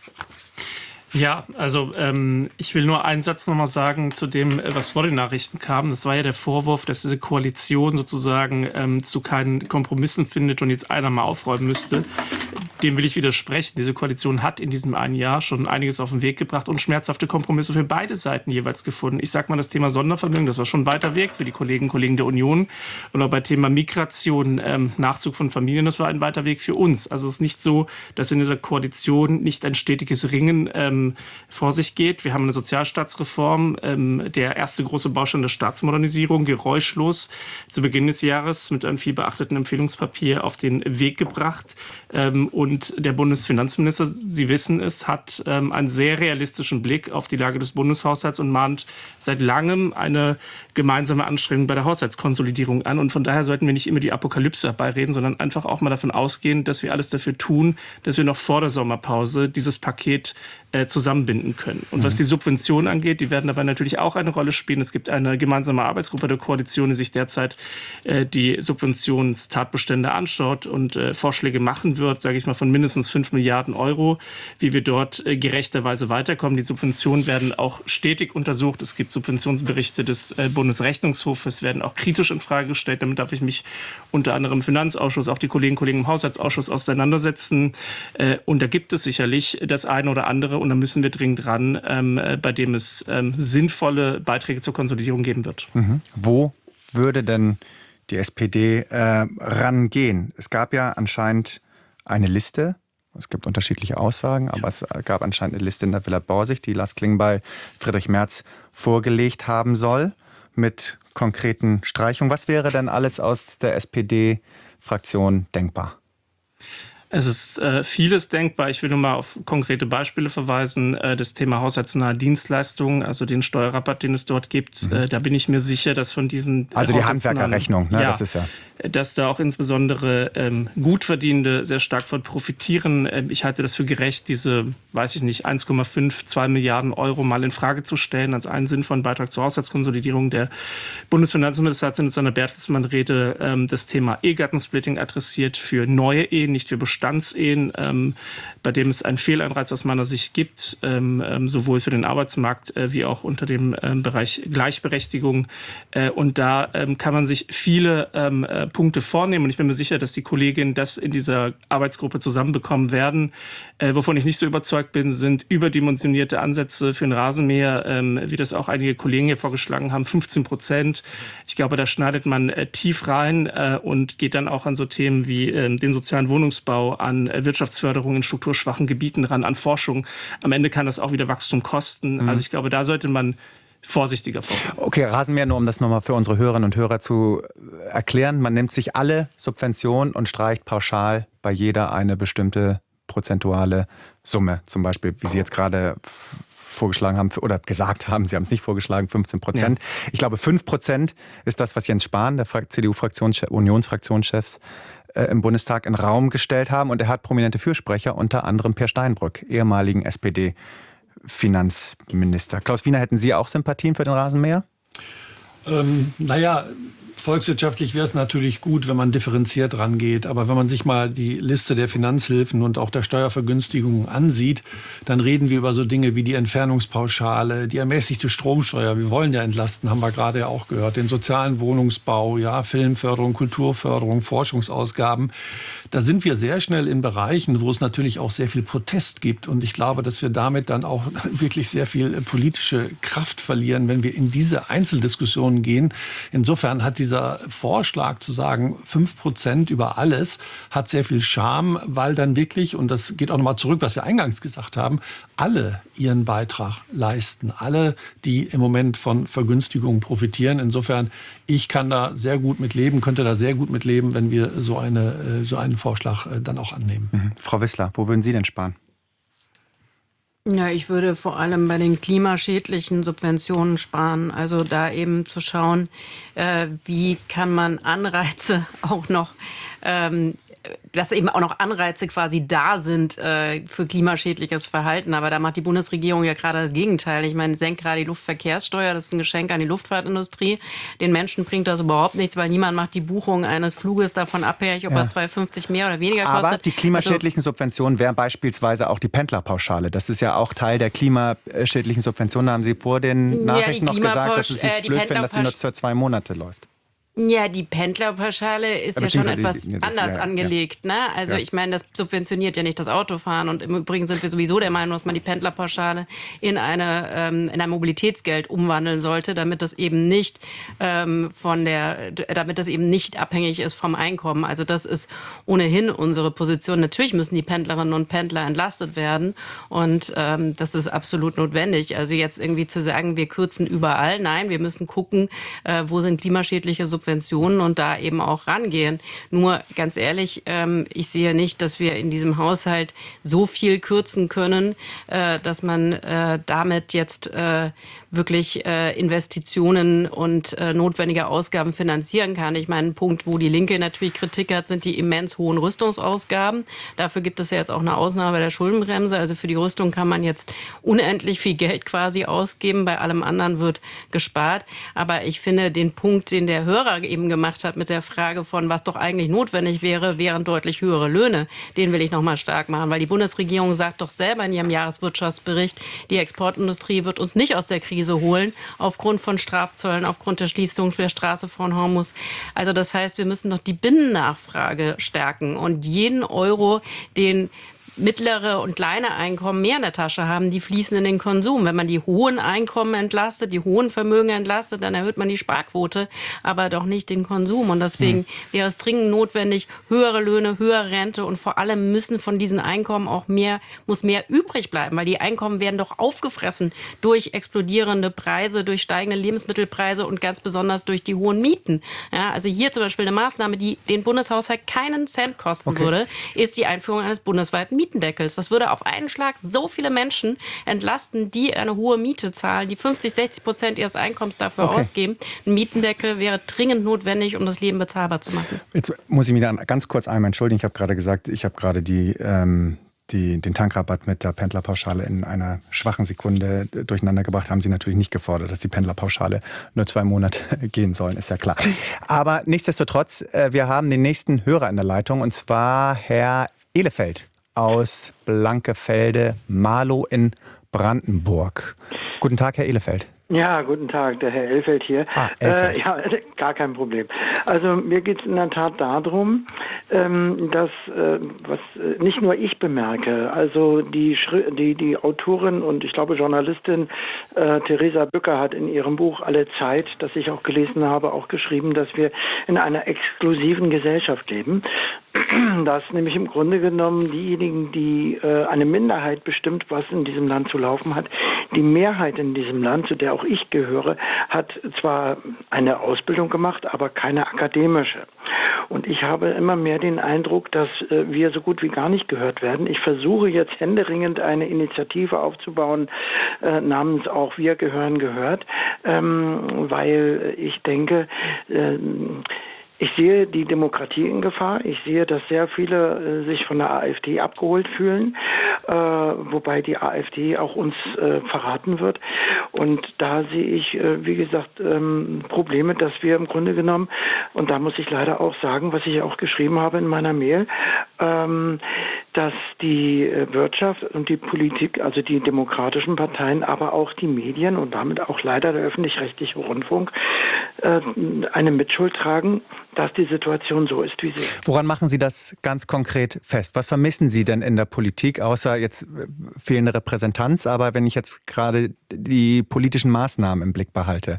Ja, also ähm, ich will nur einen Satz nochmal sagen zu dem, was vor den Nachrichten kam. Das war ja der Vorwurf, dass diese Koalition sozusagen ähm, zu keinen Kompromissen findet und jetzt einer mal aufräumen müsste. Dem will ich widersprechen. Diese Koalition hat in diesem einen Jahr schon einiges auf den Weg gebracht und schmerzhafte Kompromisse für beide Seiten jeweils gefunden. Ich sage mal, das Thema Sondervermögen, das war schon ein weiter Weg für die Kolleginnen und Kollegen der Union. Und auch bei Thema Migration, ähm, Nachzug von Familien, das war ein weiter Weg für uns. Also es ist nicht so, dass in dieser Koalition nicht ein stetiges Ringen ähm, vor sich geht. Wir haben eine Sozialstaatsreform, ähm, der erste große Baustein der Staatsmodernisierung, geräuschlos zu Beginn des Jahres mit einem viel beachteten Empfehlungspapier auf den Weg gebracht. Ähm, und der Bundesfinanzminister, Sie wissen es, hat ähm, einen sehr realistischen Blick auf die Lage des Bundeshaushalts und mahnt seit langem eine gemeinsame Anstrengung bei der Haushaltskonsolidierung an. Und von daher sollten wir nicht immer die Apokalypse herbeireden, sondern einfach auch mal davon ausgehen, dass wir alles dafür tun, dass wir noch vor der Sommerpause dieses Paket äh, zusammenbinden können. Und mhm. was die Subventionen angeht, die werden dabei natürlich auch eine Rolle spielen. Es gibt eine gemeinsame Arbeitsgruppe der Koalition, die sich derzeit äh, die Subventionstatbestände anschaut und äh, Vorschläge machen wird, sage ich mal, von mindestens fünf Milliarden Euro, wie wir dort äh, gerechterweise weiterkommen. Die Subventionen werden auch stetig untersucht. Es gibt Subventionsberichte des äh, Bundesrechnungshofes, werden auch kritisch in Frage gestellt. Damit darf ich mich unter anderem im Finanzausschuss, auch die Kolleginnen und Kollegen im Haushaltsausschuss auseinandersetzen. Äh, und da gibt es sicherlich das eine oder andere und da müssen wir dringend ran, ähm, bei dem es ähm, sinnvolle Beiträge zur Konsolidierung geben wird. Mhm. Wo würde denn die S P D äh, rangehen? Es gab ja anscheinend eine Liste. Es gibt unterschiedliche Aussagen, aber es gab anscheinend eine Liste in der Villa Borsig, die Lars Klingbeil Friedrich Merz vorgelegt haben soll, mit konkreten Streichungen. Was wäre denn alles aus der S P D-Fraktion denkbar? Es ist äh, vieles denkbar. Ich will nur mal auf konkrete Beispiele verweisen. Äh, das Thema haushaltsnahe Dienstleistungen, also den Steuerrabatt, den es dort gibt. Mhm. Äh, da bin ich mir sicher, dass von diesen Also die Handwerkerrechnung, ne? Ja, Das ist ja... dass da auch insbesondere ähm, Gutverdienende sehr stark von profitieren. Ähm, ich halte das für gerecht, diese, weiß ich nicht, eins Komma fünf, zwei Milliarden Euro mal in Frage zu stellen als einen sinnvollen Beitrag zur Haushaltskonsolidierung. Der Bundesfinanzminister hat in seiner Bertelsmann-Rede ähm, das Thema Ehegattensplitting adressiert für neue Ehen, nicht für Bestandsehen, ähm, bei dem es einen Fehlanreiz aus meiner Sicht gibt, ähm, ähm, sowohl für den Arbeitsmarkt äh, wie auch unter dem ähm, Bereich Gleichberechtigung. Äh, und da ähm, kann man sich viele ähm, äh, Punkte vornehmen. Und ich bin mir sicher, dass die Kolleginnen das in dieser Arbeitsgruppe zusammenbekommen werden. Äh, wovon ich nicht so überzeugt bin, sind überdimensionierte Ansätze für ein Rasenmäher, ähm, wie das auch einige Kollegen hier vorgeschlagen haben, fünfzehn Prozent. Ich glaube, da schneidet man äh, tief rein äh, und geht dann auch an so Themen wie äh, den sozialen Wohnungsbau, an äh, Wirtschaftsförderung in strukturschwachen Gebieten ran, an Forschung. Am Ende kann das auch wieder Wachstum kosten. Mhm. Also ich glaube, da sollte man vorsichtiger vorgehen. Okay, Rasenmäher, nur um das nochmal für unsere Hörerinnen und Hörer zu erklären. Man nimmt sich alle Subventionen und streicht pauschal bei jeder eine bestimmte prozentuale Summe. Zum Beispiel, wie Sie jetzt gerade vorgeschlagen haben oder gesagt haben, Sie haben es nicht vorgeschlagen, fünfzehn Prozent. Ja. Ich glaube, fünf Prozent ist das, was Jens Spahn, der C D U-Fraktionschef, Unionsfraktionschef äh, im Bundestag in den Raum gestellt haben. Und er hat prominente Fürsprecher, unter anderem Per Steinbrück, ehemaligen S P D Finanzminister. Klaus Wiener, hätten Sie auch Sympathien für den Rasenmäher? Ähm, naja, volkswirtschaftlich wäre es natürlich gut, wenn man differenziert rangeht. Aber wenn man sich mal die Liste der Finanzhilfen und auch der Steuervergünstigungen ansieht, dann reden wir über so Dinge wie die Entfernungspauschale, die ermäßigte Stromsteuer. Wir wollen ja entlasten, haben wir gerade ja auch gehört. Den sozialen Wohnungsbau, ja, Filmförderung, Kulturförderung, Forschungsausgaben. Da sind wir sehr schnell in Bereichen, wo es natürlich auch sehr viel Protest gibt. Und ich glaube, dass wir damit dann auch wirklich sehr viel politische Kraft verlieren, wenn wir in diese Einzeldiskussionen gehen. Insofern hat dieser Vorschlag zu sagen, fünf Prozent über alles, hat sehr viel Charme, weil dann wirklich, und das geht auch nochmal zurück, was wir eingangs gesagt haben, alle ihren Beitrag leisten. Alle, die im Moment von Vergünstigungen profitieren. Insofern, ich kann da sehr gut mit leben, könnte da sehr gut mit leben, wenn wir so, eine, so einen Vorschlag dann auch annehmen. Mhm. Frau Wissler, wo würden Sie denn sparen? Ja, ich würde vor allem bei den klimaschädlichen Subventionen sparen. Also da eben zu schauen, äh, wie kann man Anreize auch noch ähm, dass eben auch noch Anreize quasi da sind äh, für klimaschädliches Verhalten. Aber da macht die Bundesregierung ja gerade das Gegenteil. Ich meine, senkt gerade die Luftverkehrssteuer, das ist ein Geschenk an die Luftfahrtindustrie. Den Menschen bringt das überhaupt nichts, weil niemand macht die Buchung eines Fluges davon abhängig, ob ja. er zwei Euro fünfzig mehr oder weniger Aber kostet. Aber die klimaschädlichen also, Subventionen wären beispielsweise auch die Pendlerpauschale. Das ist ja auch Teil der klimaschädlichen Subventionen. Da haben Sie vor den Nachrichten ja, noch gesagt, dass es sich äh, blöd finden, dass sie nur für zwei Monate läuft. Ja, die Pendlerpauschale ist ja schon etwas die, die, das, anders ja, angelegt. Ja. Ne? Also ja. ich meine, das subventioniert ja nicht das Autofahren. Und im Übrigen sind wir sowieso der Meinung, dass man die Pendlerpauschale in, eine, ähm, in ein Mobilitätsgeld umwandeln sollte, damit das eben nicht ähm, von der, damit das eben nicht abhängig ist vom Einkommen. Also das ist ohnehin unsere Position. Natürlich müssen die Pendlerinnen und Pendler entlastet werden. Und ähm, das ist absolut notwendig. Also jetzt irgendwie zu sagen, wir kürzen überall. Nein, wir müssen gucken, äh, wo sind klimaschädliche Subventionen und da eben auch rangehen. Nur ganz ehrlich, ähm, ich sehe nicht, dass wir in diesem Haushalt so viel kürzen können, äh, dass man äh, damit jetzt äh, wirklich äh, Investitionen und äh, notwendige Ausgaben finanzieren kann. Ich meine, ein Punkt, wo die Linke natürlich Kritik hat, sind die immens hohen Rüstungsausgaben. Dafür gibt es ja jetzt auch eine Ausnahme bei der Schuldenbremse. Also für die Rüstung kann man jetzt unendlich viel Geld quasi ausgeben. Bei allem anderen wird gespart. Aber ich finde den Punkt, den der Hörer Müller eben gemacht hat mit der Frage von, was doch eigentlich notwendig wäre, wären deutlich höhere Löhne. Den will ich nochmal stark machen, weil die Bundesregierung sagt doch selber in ihrem Jahreswirtschaftsbericht, die Exportindustrie wird uns nicht aus der Krise holen, aufgrund von Strafzöllen, aufgrund der Schließung der Straße von Hormuz. Also das heißt, wir müssen doch die Binnennachfrage stärken und jeden Euro, den mittlere und kleine Einkommen mehr in der Tasche haben, die fließen in den Konsum. Wenn man die hohen Einkommen entlastet, die hohen Vermögen entlastet, dann erhöht man die Sparquote, aber doch nicht den Konsum. Und deswegen hm. wäre es dringend notwendig, höhere Löhne, höhere Rente und vor allem müssen von diesen Einkommen auch mehr, muss mehr übrig bleiben, weil die Einkommen werden doch aufgefressen durch explodierende Preise, durch steigende Lebensmittelpreise und ganz besonders durch die hohen Mieten. Ja, also hier zum Beispiel eine Maßnahme, die den Bundeshaushalt keinen Cent kosten okay. würde, ist die Einführung eines bundesweiten Mieten Mietendeckels. Das würde auf einen Schlag so viele Menschen entlasten, die eine hohe Miete zahlen, die fünfzig, sechzig Prozent ihres Einkommens dafür okay. ausgeben. Ein Mietendeckel wäre dringend notwendig, um das Leben bezahlbar zu machen. Jetzt muss ich mich dann ganz kurz einmal entschuldigen. Ich habe gerade gesagt, ich habe gerade die, ähm, die, den Tankrabatt mit der Pendlerpauschale in einer schwachen Sekunde durcheinander gebracht. Haben Sie natürlich nicht gefordert, dass die Pendlerpauschale nur zwei Monate gehen sollen, ist ja klar. Aber nichtsdestotrotz, wir haben den nächsten Hörer in der Leitung, und zwar Herr Ehlefeld aus Blankefelde, Marlow in Brandenburg. Guten Tag, Herr Ehlefeld. Ja, guten Tag, der Herr Elfeld hier. Ah, Elfeld. Äh, ja, gar kein Problem. Also mir geht es in der Tat darum, ähm, dass, äh, was äh, nicht nur ich bemerke, also die, Schri- die, die Autorin und ich glaube Journalistin äh, Theresa Bücker hat in ihrem Buch Alle Zeit, das ich auch gelesen habe, auch geschrieben, dass wir in einer exklusiven Gesellschaft leben. Dass nämlich im Grunde genommen diejenigen, die äh, eine Minderheit bestimmt, was in diesem Land zu laufen hat, die Mehrheit in diesem Land, zu der auch ich gehöre, hat zwar eine Ausbildung gemacht, aber keine akademische. Und ich habe immer mehr den Eindruck, dass äh, wir so gut wie gar nicht gehört werden. Ich versuche jetzt händeringend eine Initiative aufzubauen, äh, namens Auch wir gehören gehört, ähm, weil ich denke, äh, ich sehe die Demokratie in Gefahr. Ich sehe, dass sehr viele äh, sich von der AfD abgeholt fühlen, äh, wobei die AfD auch uns äh, verraten wird. Und da sehe ich, äh, wie gesagt, ähm, Probleme, dass wir im Grunde genommen, und da muss ich leider auch sagen, was ich auch geschrieben habe in meiner Mail, ähm, dass die äh, Wirtschaft und die Politik, also die demokratischen Parteien, aber auch die Medien und damit auch leider der öffentlich-rechtliche Rundfunk äh, eine Mitschuld tragen, dass die Situation so ist, wie sie ist. Woran machen Sie das ganz konkret fest? Was vermissen Sie denn in der Politik, außer jetzt fehlende Repräsentanz, aber wenn ich jetzt gerade die politischen Maßnahmen im Blick behalte?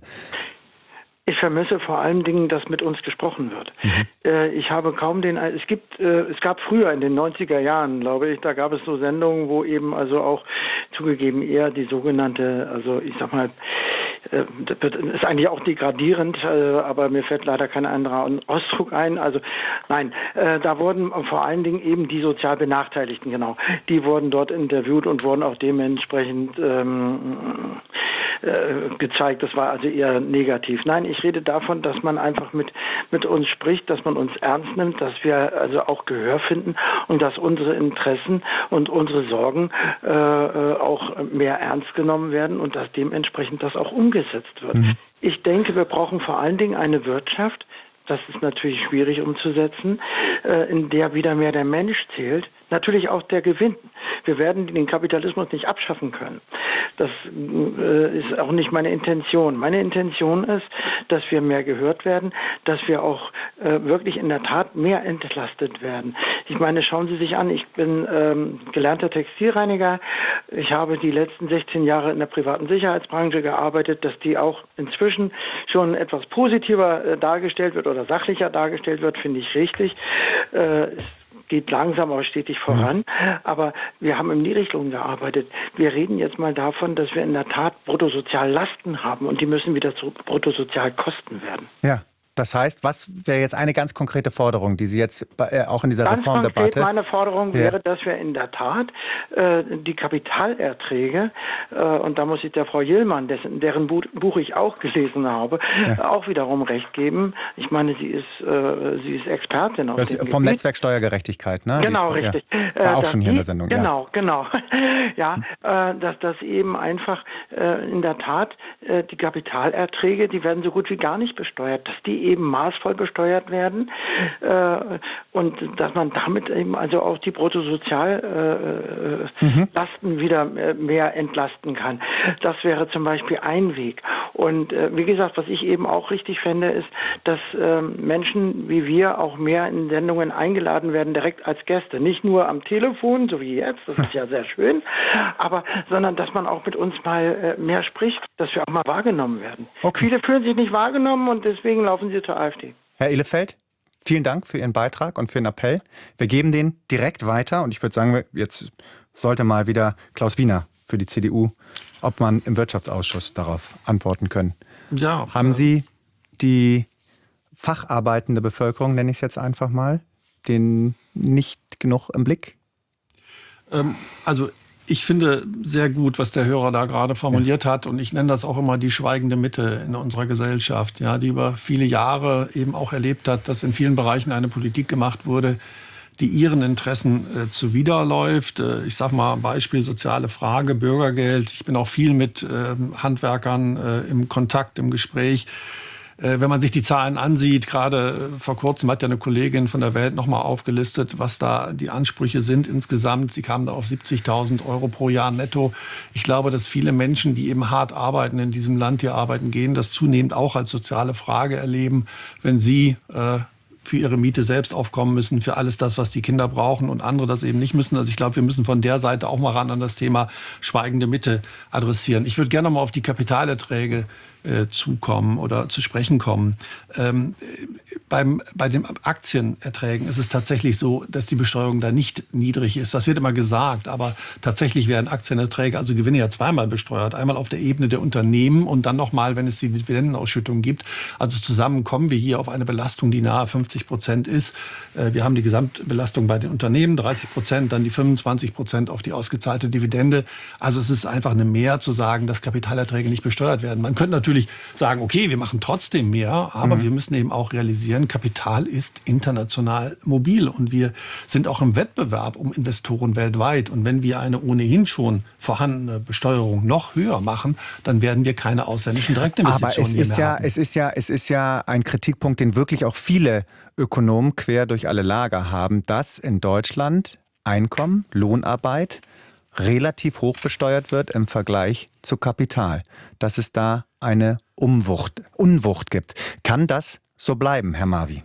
Ich vermisse vor allen Dingen, dass mit uns gesprochen wird. Mhm. Äh, ich habe kaum den, es gibt, äh, es gab früher in den neunziger Jahren, glaube ich, da gab es so Sendungen, wo eben also auch zugegeben eher die sogenannte, also ich sag mal, äh, das ist eigentlich auch degradierend, äh, aber mir fällt leider kein anderer Ausdruck ein. Also nein, äh, da wurden vor allen Dingen eben die sozial Benachteiligten, genau, die wurden dort interviewt und wurden auch dementsprechend ähm, äh, gezeigt. Das war also eher negativ. Nein, ich Ich rede davon, dass man einfach mit, mit uns spricht, dass man uns ernst nimmt, dass wir also auch Gehör finden und dass unsere Interessen und unsere Sorgen äh, auch mehr ernst genommen werden und dass dementsprechend das auch umgesetzt wird. Mhm. Ich denke, wir brauchen vor allen Dingen eine Wirtschaft, das ist natürlich schwierig umzusetzen, äh, in der wieder mehr der Mensch zählt, natürlich auch der Gewinn. Wir werden den Kapitalismus nicht abschaffen können. Das äh, ist auch nicht meine Intention. Meine Intention ist, dass wir mehr gehört werden, dass wir auch äh, wirklich in der Tat mehr entlastet werden. Ich meine, schauen Sie sich an, ich bin ähm, gelernter Textilreiniger. Ich habe die letzten sechzehn Jahre in der privaten Sicherheitsbranche gearbeitet, dass die auch inzwischen schon etwas positiver äh, dargestellt wird oder sachlicher dargestellt wird, finde ich richtig. Äh, geht langsam, aber stetig voran. Aber wir haben in die Richtung gearbeitet. Wir reden jetzt mal davon, dass wir in der Tat Bruttosoziallasten haben und die müssen wieder zu Bruttosozialkosten werden. Ja. Das heißt, was wäre jetzt eine ganz konkrete Forderung, die Sie jetzt äh, auch in dieser ganz Reformdebatte... Ganz konkret meine Forderung ja. wäre, dass wir in der Tat äh, die Kapitalerträge, äh, und da muss ich der Frau Jillmann, dessen, deren Buch, Buch ich auch gelesen habe, ja. äh, auch wiederum recht geben. Ich meine, sie ist, äh, sie ist Expertin auf das dem vom Gebiet. Netzwerk Steuergerechtigkeit, ne? Genau, die, richtig. Ja. War äh, auch schon hier die, in der Sendung. Genau, ja. genau. ja, äh, dass das eben einfach äh, in der Tat äh, die Kapitalerträge, die werden so gut wie gar nicht besteuert, dass die eben maßvoll besteuert werden äh, und dass man damit eben also auch die Bruttosoziallasten äh, mhm. wieder äh, mehr entlasten kann. Das wäre zum Beispiel ein Weg. Und äh, wie gesagt, was ich eben auch richtig fände, ist, dass äh, Menschen wie wir auch mehr in Sendungen eingeladen werden, direkt als Gäste. Nicht nur am Telefon, so wie jetzt, das ist ja sehr schön, aber sondern dass man auch mit uns mal äh, mehr spricht, dass wir auch mal wahrgenommen werden. Okay. Viele fühlen sich nicht wahrgenommen und deswegen laufen sie zur AfD. Herr Ihlefeld, vielen Dank für Ihren Beitrag und für den Appell. Wir geben den direkt weiter und ich würde sagen, jetzt sollte mal wieder Klaus Wiener für die C D U, ob man im Wirtschaftsausschuss darauf antworten können. Ja. Haben Sie die facharbeitende Bevölkerung, nenne ich es jetzt einfach mal, den nicht genug im Blick? Ähm, also ich finde sehr gut, was der Hörer da gerade formuliert hat. Und ich nenne das auch immer die schweigende Mitte in unserer Gesellschaft, ja, die über viele Jahre eben auch erlebt hat, dass in vielen Bereichen eine Politik gemacht wurde, die ihren Interessen äh, zuwiderläuft. Äh, ich sage mal Beispiel soziale Frage, Bürgergeld. Ich bin auch viel mit äh, Handwerkern äh, im Kontakt, im Gespräch. Wenn man sich die Zahlen ansieht, gerade vor kurzem hat ja eine Kollegin von der Welt nochmal aufgelistet, was da die Ansprüche sind insgesamt. Sie kamen da auf siebzigtausend Euro pro Jahr netto. Ich glaube, dass viele Menschen, die eben hart arbeiten, in diesem Land hier arbeiten gehen, das zunehmend auch als soziale Frage erleben, wenn sie äh, für ihre Miete selbst aufkommen müssen, für alles das, was die Kinder brauchen und andere das eben nicht müssen. Also ich glaube, wir müssen von der Seite auch mal ran an das Thema schweigende Mitte adressieren. Ich würde gerne noch mal auf die Kapitalerträge äh, zukommen oder zu sprechen kommen. Ähm, beim, bei den Aktienerträgen ist es tatsächlich so, dass die Besteuerung da nicht niedrig ist. Das wird immer gesagt, aber tatsächlich werden Aktienerträge, also Gewinne ja zweimal besteuert. Einmal auf der Ebene der Unternehmen und dann nochmal, wenn es die Dividendenausschüttung gibt. Also zusammen kommen wir hier auf eine Belastung, die nahe fünfzig Prozent ist. Wir haben die Gesamtbelastung bei den Unternehmen, dreißig Prozent, dann die fünfundzwanzig Prozent auf die ausgezahlte Dividende. Also es ist einfach eine Mehr zu sagen, dass Kapitalerträge nicht besteuert werden. Man könnte natürlich sagen, okay, wir machen trotzdem mehr, aber mhm. wir müssen eben auch realisieren, Kapital ist international mobil und wir sind auch im Wettbewerb um Investoren weltweit. Und wenn wir eine ohnehin schon vorhandene Besteuerung noch höher machen, dann werden wir keine ausländischen Direktinvestitionen aber es ist mehr ja, haben. es ist ja, es ist ja ein Kritikpunkt, den wirklich auch viele Ökonomen quer durch alle Lager haben, dass in Deutschland Einkommen, Lohnarbeit relativ hoch besteuert wird im Vergleich zu Kapital. Dass es da eine Umwucht, Unwucht gibt. Kann das so bleiben, Herr Marvi?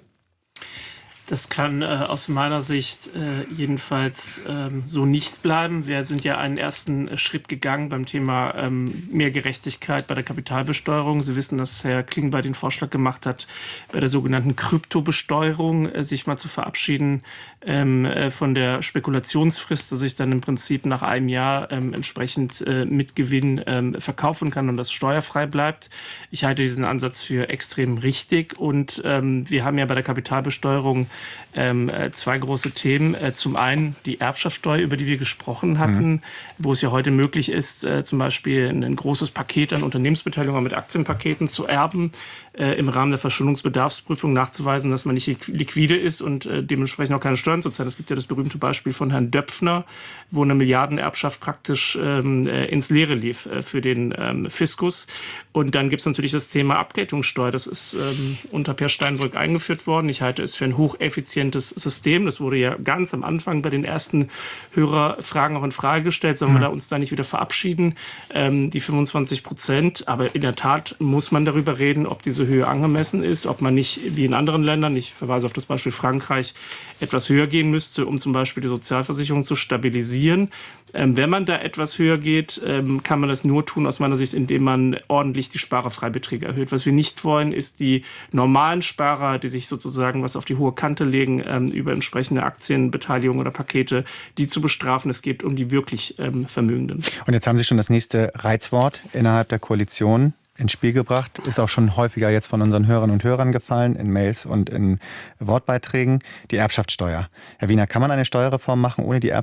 Das kann äh, aus meiner Sicht äh, jedenfalls ähm, so nicht bleiben. Wir sind ja einen ersten äh, Schritt gegangen beim Thema ähm, mehr Gerechtigkeit bei der Kapitalbesteuerung. Sie wissen, dass Herr Klingbeil den Vorschlag gemacht hat, bei der sogenannten Kryptobesteuerung äh, sich mal zu verabschieden ähm, äh, von der Spekulationsfrist, dass ich dann im Prinzip nach einem Jahr ähm, entsprechend äh, mit Gewinn ähm, verkaufen kann und das steuerfrei bleibt. Ich halte diesen Ansatz für extrem richtig und ähm, wir haben ja bei der Kapitalbesteuerung Ähm, äh, zwei große Themen. Äh, zum einen die Erbschaftssteuer, über die wir gesprochen hatten, mhm. wo es ja heute möglich ist, äh, zum Beispiel ein, ein großes Paket an Unternehmensbeteiligung mit Aktienpaketen zu erben, äh, im Rahmen der Verschuldungsbedarfsprüfung nachzuweisen, dass man nicht liquide ist und äh, dementsprechend auch keine Steuern zu zahlen. Es gibt ja das berühmte Beispiel von Herrn Döpfner, wo eine Milliardenerbschaft praktisch ähm, äh, ins Leere lief äh, für den ähm, Fiskus. Und dann gibt es natürlich das Thema Abgeltungssteuer. Das ist ähm, unter Per Steinbrück eingeführt worden. Ich halte es für ein hocheffizientes System. Das wurde ja ganz am Anfang bei den ersten Hörerfragen auch in Frage gestellt. Sollen mhm. wir da uns da nicht wieder verabschieden? Ähm, die fünfundzwanzig Prozent. Aber in der Tat muss man darüber reden, ob diese Höhe angemessen ist, ob man nicht wie in anderen Ländern, ich verweise auf das Beispiel Frankreich, etwas höher gehen müsste, um zum Beispiel die Sozialversicherung zu stabilisieren. Ähm, wenn man da etwas höher geht, ähm, kann man das nur tun, aus meiner Sicht, indem man ordentlich die Sparerfreibeträge erhöht. Was wir nicht wollen, ist die normalen Sparer, die sich sozusagen was auf die hohe Kante legen, ähm, über entsprechende Aktienbeteiligung oder Pakete, die zu bestrafen. Es geht um die wirklich ähm, Vermögenden. Und jetzt haben Sie schon das nächste Reizwort innerhalb der Koalition ins Spiel gebracht. Ist auch schon häufiger jetzt von unseren Hörerinnen und Hörern gefallen, in Mails und in Wortbeiträgen. Die Erbschaftssteuer. Herr Wiener, kann man eine Steuerreform machen ohne die Erbschaftssteuer?